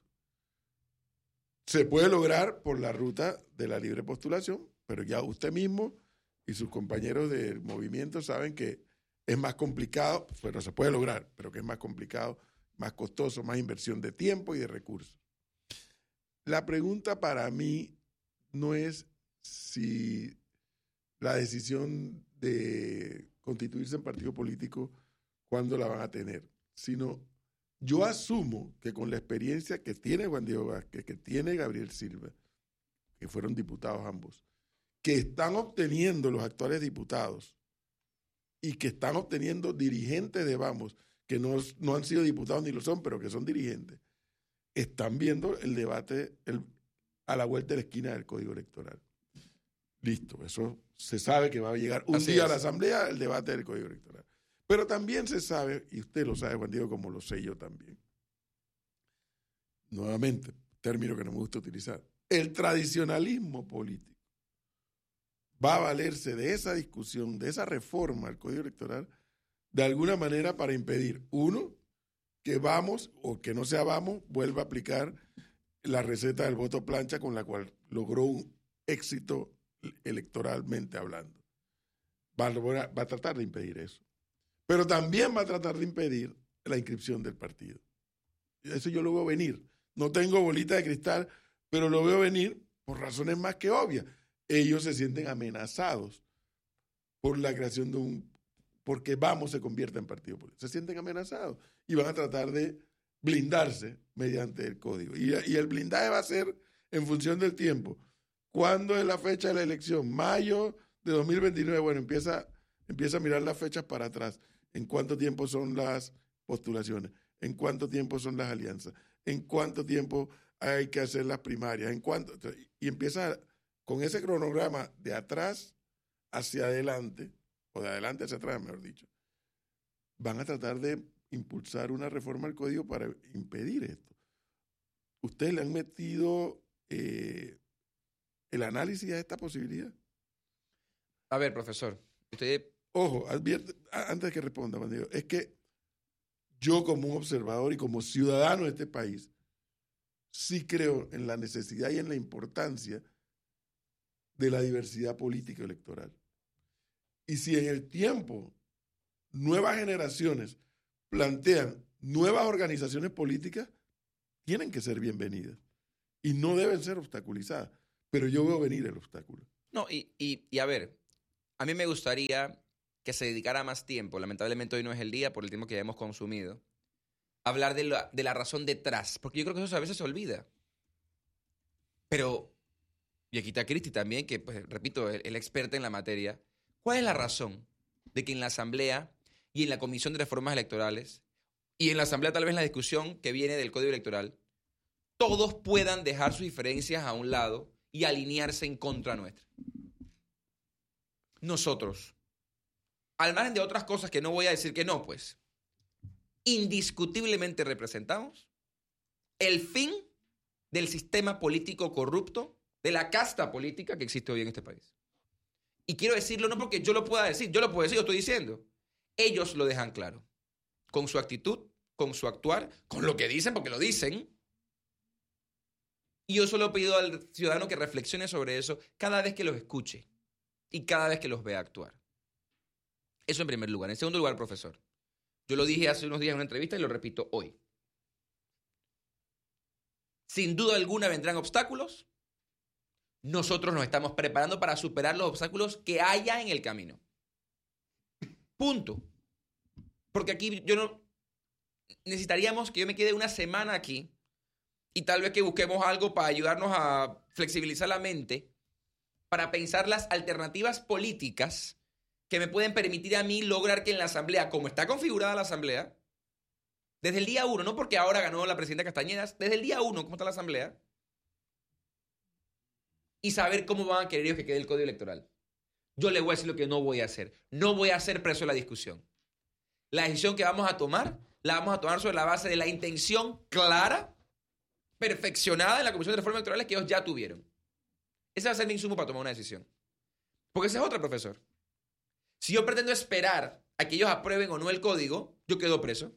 Se puede lograr por la ruta de la libre postulación, pero ya usted mismo y sus compañeros del movimiento saben que es más complicado, pero se puede lograr, pero que es más complicado, más costoso, más inversión de tiempo y de recursos. La pregunta para mí no es si la decisión de constituirse en partido político, cuándo la van a tener, sino yo asumo que con la experiencia que tiene Juan Diego Vázquez, que tiene Gabriel Silva, que fueron diputados ambos, que están obteniendo los actuales diputados y que están obteniendo dirigentes de Vamos, que no, no han sido diputados ni lo son, pero que son dirigentes, están viendo el debate el, a la vuelta de la esquina del Código Electoral. Listo, eso se sabe que va a llegar un Así día es. a la Asamblea el debate del Código Electoral. Pero también se sabe, y usted lo sabe, Juan Diego, como lo sé yo también, nuevamente, término que no me gusta utilizar, el tradicionalismo político va a valerse de esa discusión, de esa reforma al Código Electoral, de alguna manera para impedir, uno, que Vamos, o que no sea Vamos, vuelva a aplicar la receta del voto plancha con la cual logró un éxito electoralmente hablando. Va a, lograr- va a tratar de impedir eso. Pero también va a tratar de impedir la inscripción del partido. Eso yo lo veo venir. No tengo bolita de cristal, pero lo veo venir por razones más que obvias. Ellos se sienten amenazados por la creación de un... porque Vamos se convierta en partido político. Se sienten amenazados y van a tratar de blindarse mediante el código. Y, y el blindaje va a ser en función del tiempo. ¿Cuándo es la fecha de la elección? Mayo de dos mil veintinueve. Bueno, empieza, empieza a mirar las fechas para atrás. ¿En cuánto tiempo son las postulaciones? ¿En cuánto tiempo son las alianzas? ¿En cuánto tiempo hay que hacer las primarias? ¿En cuánto? Y empieza con ese cronograma de atrás hacia adelante, o de adelante hacia atrás, mejor dicho. Van a tratar de impulsar una reforma al código para impedir esto. ¿Ustedes le han metido eh, el análisis a esta posibilidad? A ver, profesor, usted... Ojo, advierte, a- antes que responda, Juan Diego, es que yo como un observador y como ciudadano de este país, sí creo en la necesidad y en la importancia de la diversidad política electoral. Y si en el tiempo nuevas generaciones plantean nuevas organizaciones políticas, tienen que ser bienvenidas y no deben ser obstaculizadas. pero yo veo venir el obstáculo. No, y, y, y a ver, a mí me gustaría que se dedicara más tiempo, lamentablemente hoy no es el día por el tiempo que ya hemos consumido, a hablar de la, de la razón detrás, porque yo creo que eso a veces se olvida. Pero, y aquí está Cristi también, que, pues, repito, el, el experto en la materia, ¿cuál es la razón de que en la Asamblea y en la Comisión de Reformas Electorales, y en la Asamblea tal vez en la discusión que viene del Código Electoral, todos puedan dejar sus diferencias a un lado y alinearse en contra nuestra? Nosotros, al margen de otras cosas que no voy a decir que no, pues, indiscutiblemente representamos el fin del sistema político corrupto, de la casta política que existe hoy en este país. Y quiero decirlo no porque yo lo pueda decir, yo lo puedo decir, yo estoy diciendo. Ellos lo dejan claro. Con su actitud, con su actuar, con lo que dicen, porque lo dicen. Y yo solo pido al ciudadano que reflexione sobre eso cada vez que los escuche y cada vez que los vea actuar. Eso en primer lugar. En segundo lugar, profesor, yo lo dije hace unos días en una entrevista y lo repito hoy. Sin duda alguna vendrán obstáculos. Nosotros nos estamos preparando para superar los obstáculos que haya en el camino. Punto. Porque aquí yo no... Necesitaríamos que yo me quede una semana aquí y tal vez que busquemos algo para ayudarnos a flexibilizar la mente, para pensar las alternativas políticas que me pueden permitir a mí lograr que en la Asamblea, como está configurada la Asamblea, desde el día uno, no porque ahora ganó la presidenta Castañeda, desde el día uno, cómo está la Asamblea, y saber cómo van a querer ellos que quede el Código Electoral. Yo les voy a decir lo que no voy a hacer. No voy a hacer preso de la discusión. La decisión que vamos a tomar, la vamos a tomar sobre la base de la intención clara, perfeccionada en la Comisión de Reformas Electorales que ellos ya tuvieron. Ese va a ser mi insumo para tomar una decisión. Porque ese es otro, profesor. Si yo pretendo esperar a que ellos aprueben o no el código, yo quedo preso.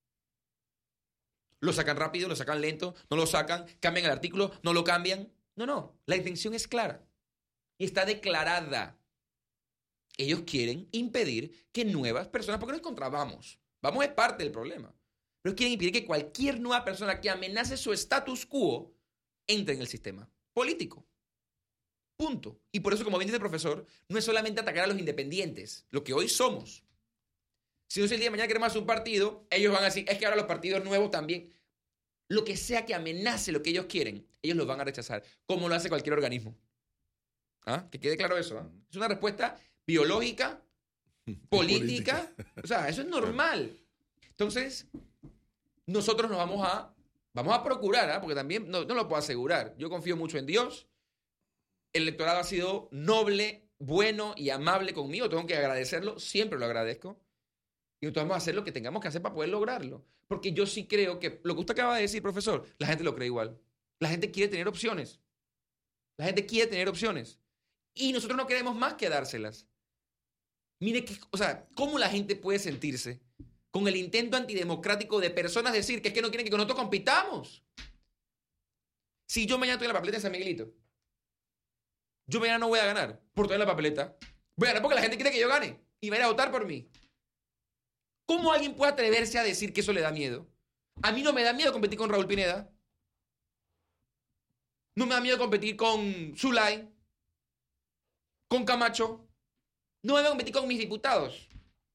Lo sacan rápido, lo sacan lento, no lo sacan, cambian el artículo, no lo cambian. No, no, la intención es clara y está declarada. Ellos quieren impedir que nuevas personas, porque no es contra vamos, vamos es parte del problema, pero quieren impedir que cualquier nueva persona que amenace su status quo entre en el sistema político. Punto. Y por eso, como bien dice el profesor, no es solamente atacar a los independientes, lo que hoy somos. Si no es el día de mañana queremos hacer un partido, ellos van a decir, es que ahora los partidos nuevos también. Lo que sea que amenace lo que ellos quieren, ellos lo van a rechazar, como lo hace cualquier organismo. ¿Ah? Que quede claro eso. ¿Ah? Es una respuesta biológica, política. O sea, eso es normal. Entonces, nosotros nos vamos a, vamos a procurar, ¿ah? Porque también no, no lo puedo asegurar. Yo confío mucho en Dios. El electorado ha sido noble, bueno y amable conmigo. Tengo que agradecerlo, siempre lo agradezco. Y nosotros vamos a hacer lo que tengamos que hacer para poder lograrlo. Porque yo sí creo que lo que usted acaba de decir, profesor, la gente lo cree igual. La gente quiere tener opciones. La gente quiere tener opciones. Y nosotros no queremos más que dárselas. Mire, que, o sea, ¿cómo la gente puede sentirse con el intento antidemocrático de personas decir que es que no quieren que nosotros compitamos? Si yo mañana estoy en la papeleta de San Miguelito, yo mañana no voy a ganar por estar en la papeleta. Voy a ganar porque la gente quiere que yo gane y va a ir a votar por mí. ¿Cómo alguien puede atreverse a decir que eso le da miedo? A mí no me da miedo competir con Raúl Pineda. No me da miedo competir con Zulay, con Camacho. No me da miedo competir con mis diputados.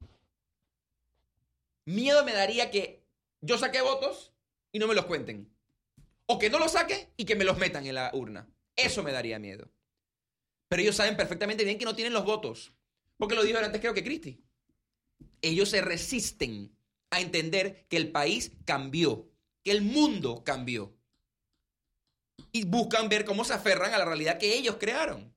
Miedo me daría que yo saque votos y no me los cuenten. O que no los saque y que me los metan en la urna. Eso me daría miedo. Pero ellos saben perfectamente bien que no tienen los votos. Porque lo dijo antes creo que Cristi. Ellos se resisten a entender que el país cambió, que el mundo cambió. Y buscan ver cómo se aferran a la realidad que ellos crearon.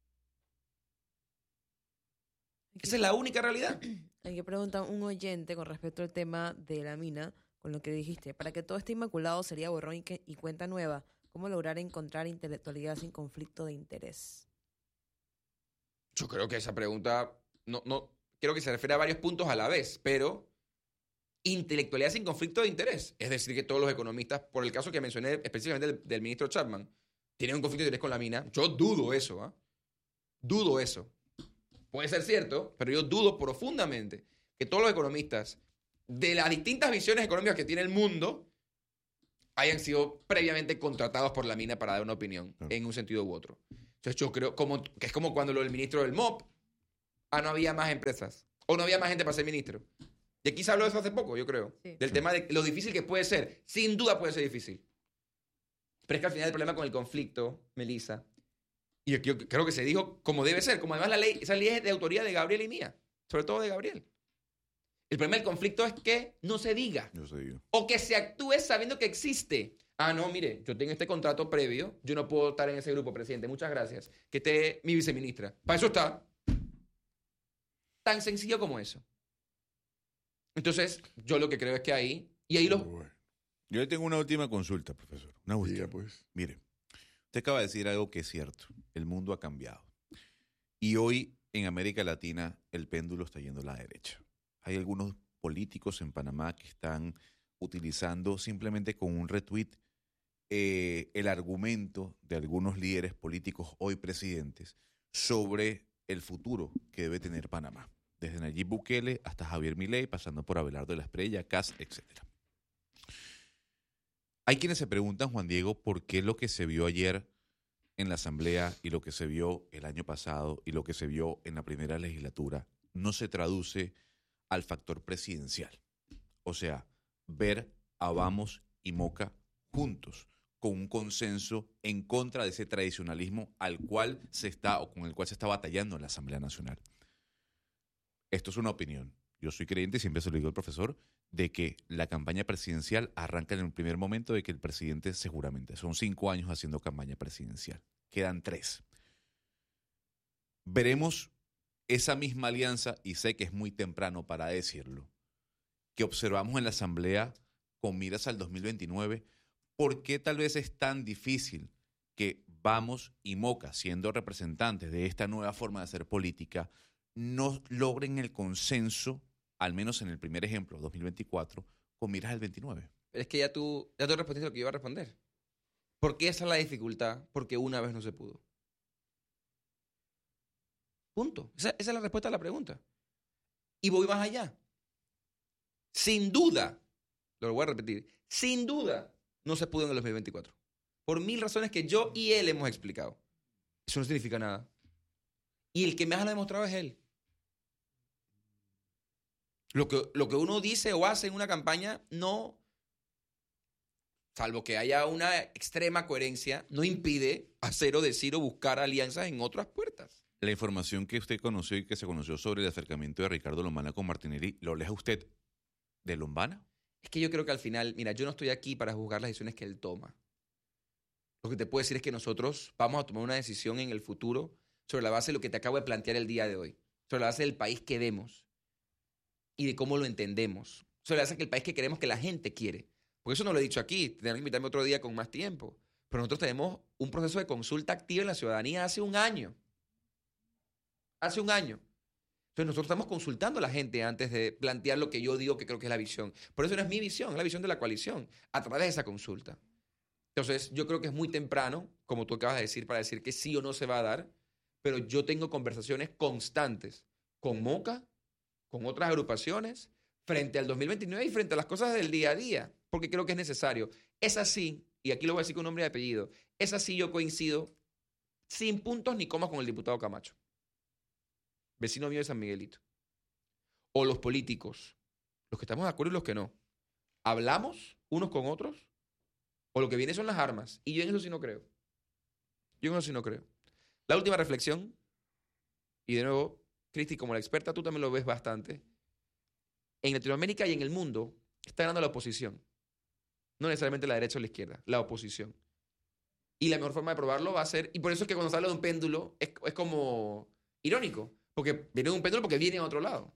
Esa es la única realidad. Aquí pregunta un oyente con respecto al tema de la mina, con lo que dijiste. Para que todo esté inmaculado sería borrón y, que, y cuenta nueva. ¿Cómo lograr encontrar intelectualidad sin conflicto de interés? Yo creo que esa pregunta no, no creo que se refiere a varios puntos a la vez, pero intelectualidad sin conflicto de interés. Es decir, que todos los economistas, por el caso que mencioné específicamente del, del ministro Chapman, tienen un conflicto de interés con la mina. Yo dudo eso, ¿eh? Dudo eso. Puede ser cierto, pero yo dudo profundamente que todos los economistas de las distintas visiones económicas que tiene el mundo hayan sido previamente contratados por la mina para dar una opinión Claro. en un sentido u otro. Entonces yo creo como, que es como cuando lo del ministro del M O P. Ah, no había más empresas. O no había más gente para ser ministro. Y aquí se habló de eso hace poco, yo creo. Sí. Del Sí. tema de lo difícil que puede ser. Sin duda puede ser difícil. Pero es que al final el problema con el conflicto, Melissa, y yo creo que se dijo como debe ser, como además la ley, esa ley es de autoría de Gabriel y mía, sobre todo de Gabriel. El problema del conflicto es que no se diga Yo sé yo. o que se actúe sabiendo que existe. Ah, no, mire, yo tengo este contrato previo, yo no puedo estar en ese grupo, presidente, muchas gracias. Que esté mi viceministra. Para eso está. Tan sencillo como eso. Entonces, yo lo que creo es que ahí, y ahí los... Bueno, Yo le tengo una última consulta, profesor. Una última. diga, pues. Mire, usted acaba de decir algo que es cierto. El mundo ha cambiado. Y hoy en América Latina el péndulo está yendo a la derecha. Hay algunos políticos en Panamá que están utilizando simplemente con un retweet eh, el argumento de algunos líderes políticos hoy presidentes sobre el futuro que debe tener Panamá. Desde Nayib Bukele hasta Javier Milei, pasando por Abelardo de la Espriella, Kast, etcétera. Hay quienes se preguntan, Juan Diego, por qué lo que se vio ayer en la Asamblea y lo que se vio el año pasado y lo que se vio en la primera legislatura no se traduce al factor presidencial. O sea, ver a Vamos y Moca juntos, con un consenso en contra de ese tradicionalismo al cual se está o con el cual se está batallando en la Asamblea Nacional. Esto es una opinión. Yo soy creyente, siempre se lo digo al profesor, de que la campaña presidencial arranca en el primer momento de que el presidente seguramente, son cinco años haciendo campaña presidencial, quedan tres. Veremos esa misma alianza, y sé que es muy temprano para decirlo, que observamos en la Asamblea con miras al dos mil veintinueve. ¿Por qué tal vez es tan difícil que Vamos y Moca, siendo representantes de esta nueva forma de hacer política, no logren el consenso, al menos en el primer ejemplo, dos mil veinticuatro, con miras al veintinueve? Pero es que ya tú, ya tú respondiste lo que iba a responder. ¿Por qué esa es la dificultad? Porque una vez no se pudo. Punto. Esa, esa es la respuesta a la pregunta. Y voy más allá. Sin duda, lo voy a repetir, sin duda no se pudo en el dos mil veinticuatro. Por mil razones que yo y él hemos explicado. Eso no significa nada. Y el que más lo ha demostrado es él. Lo que, lo que uno dice o hace en una campaña no, salvo que haya una extrema coherencia, no impide hacer o decir o buscar alianzas en otras puertas. La información que usted conoció y que se conoció sobre el acercamiento de Ricardo Lombana con Martinelli, ¿lo lee usted de Lombana? Es que yo creo que al final, mira, yo no estoy aquí para juzgar las decisiones que él toma. Lo que te puedo decir es que nosotros vamos a tomar una decisión en el futuro sobre la base de lo que te acabo de plantear el día de hoy, sobre la base del país que vemos y de cómo lo entendemos, sobre la base del país que queremos que la gente quiere. Porque eso no lo he dicho aquí, tendrán que invitarme otro día con más tiempo. Pero nosotros tenemos un proceso de consulta activa en la ciudadanía hace un año. Hace un año. Entonces nosotros estamos consultando a la gente antes de plantear lo que yo digo que creo que es la visión. Por eso no es mi visión, es la visión de la coalición, a través de esa consulta. Entonces yo creo que es muy temprano, como tú acabas de decir, para decir que sí o no se va a dar, pero yo tengo conversaciones constantes con Moca, con otras agrupaciones, frente al dos mil veintinueve y frente a las cosas del día a día, porque creo que es necesario. Es así, y aquí lo voy a decir con nombre y apellido, es así yo coincido sin puntos ni comas con el diputado Camacho, vecino mío de San Miguelito. O los políticos, los que estamos de acuerdo y los que no. ¿Hablamos unos con otros? ¿O lo que viene son las armas? Y yo en eso sí no creo. Yo en eso sí no creo. La última reflexión, y de nuevo, Cristi, como la experta, tú también lo ves bastante. En Latinoamérica y en el mundo está ganando la oposición. No necesariamente la derecha o la izquierda, la oposición. Y la mejor forma de probarlo va a ser, y por eso es que cuando se habla de un péndulo, es, es como irónico, porque viene de un péndulo porque viene a otro lado.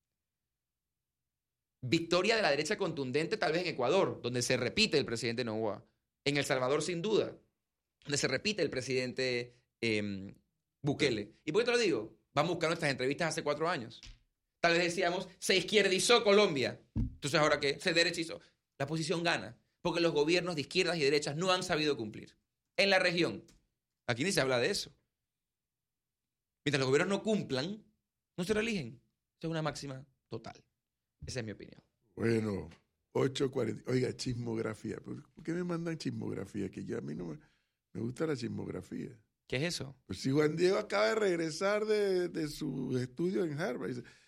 Victoria de la derecha contundente tal vez en Ecuador, donde se repite el presidente Noboa. En El Salvador, sin duda, donde se repite el presidente eh, Bukele. ¿Y por qué te lo digo? Vamos a buscar nuestras entrevistas hace cuatro años. Tal vez decíamos, se izquierdizó Colombia. Entonces, ¿ahora qué? Se derechizó. La oposición gana, porque los gobiernos de izquierdas y derechas no han sabido cumplir. En la región, aquí ni se habla de eso. Mientras los gobiernos no cumplan, no se reeligen. Esa es una máxima total. Esa es mi opinión. Bueno, ocho cuarenta. Oiga, chismografía. ¿Por por qué me mandan chismografía? Que yo a mí no me, me gusta la chismografía. ¿Qué es eso? Pues si Juan Diego acaba de regresar de, de su estudio en Harvard, dice,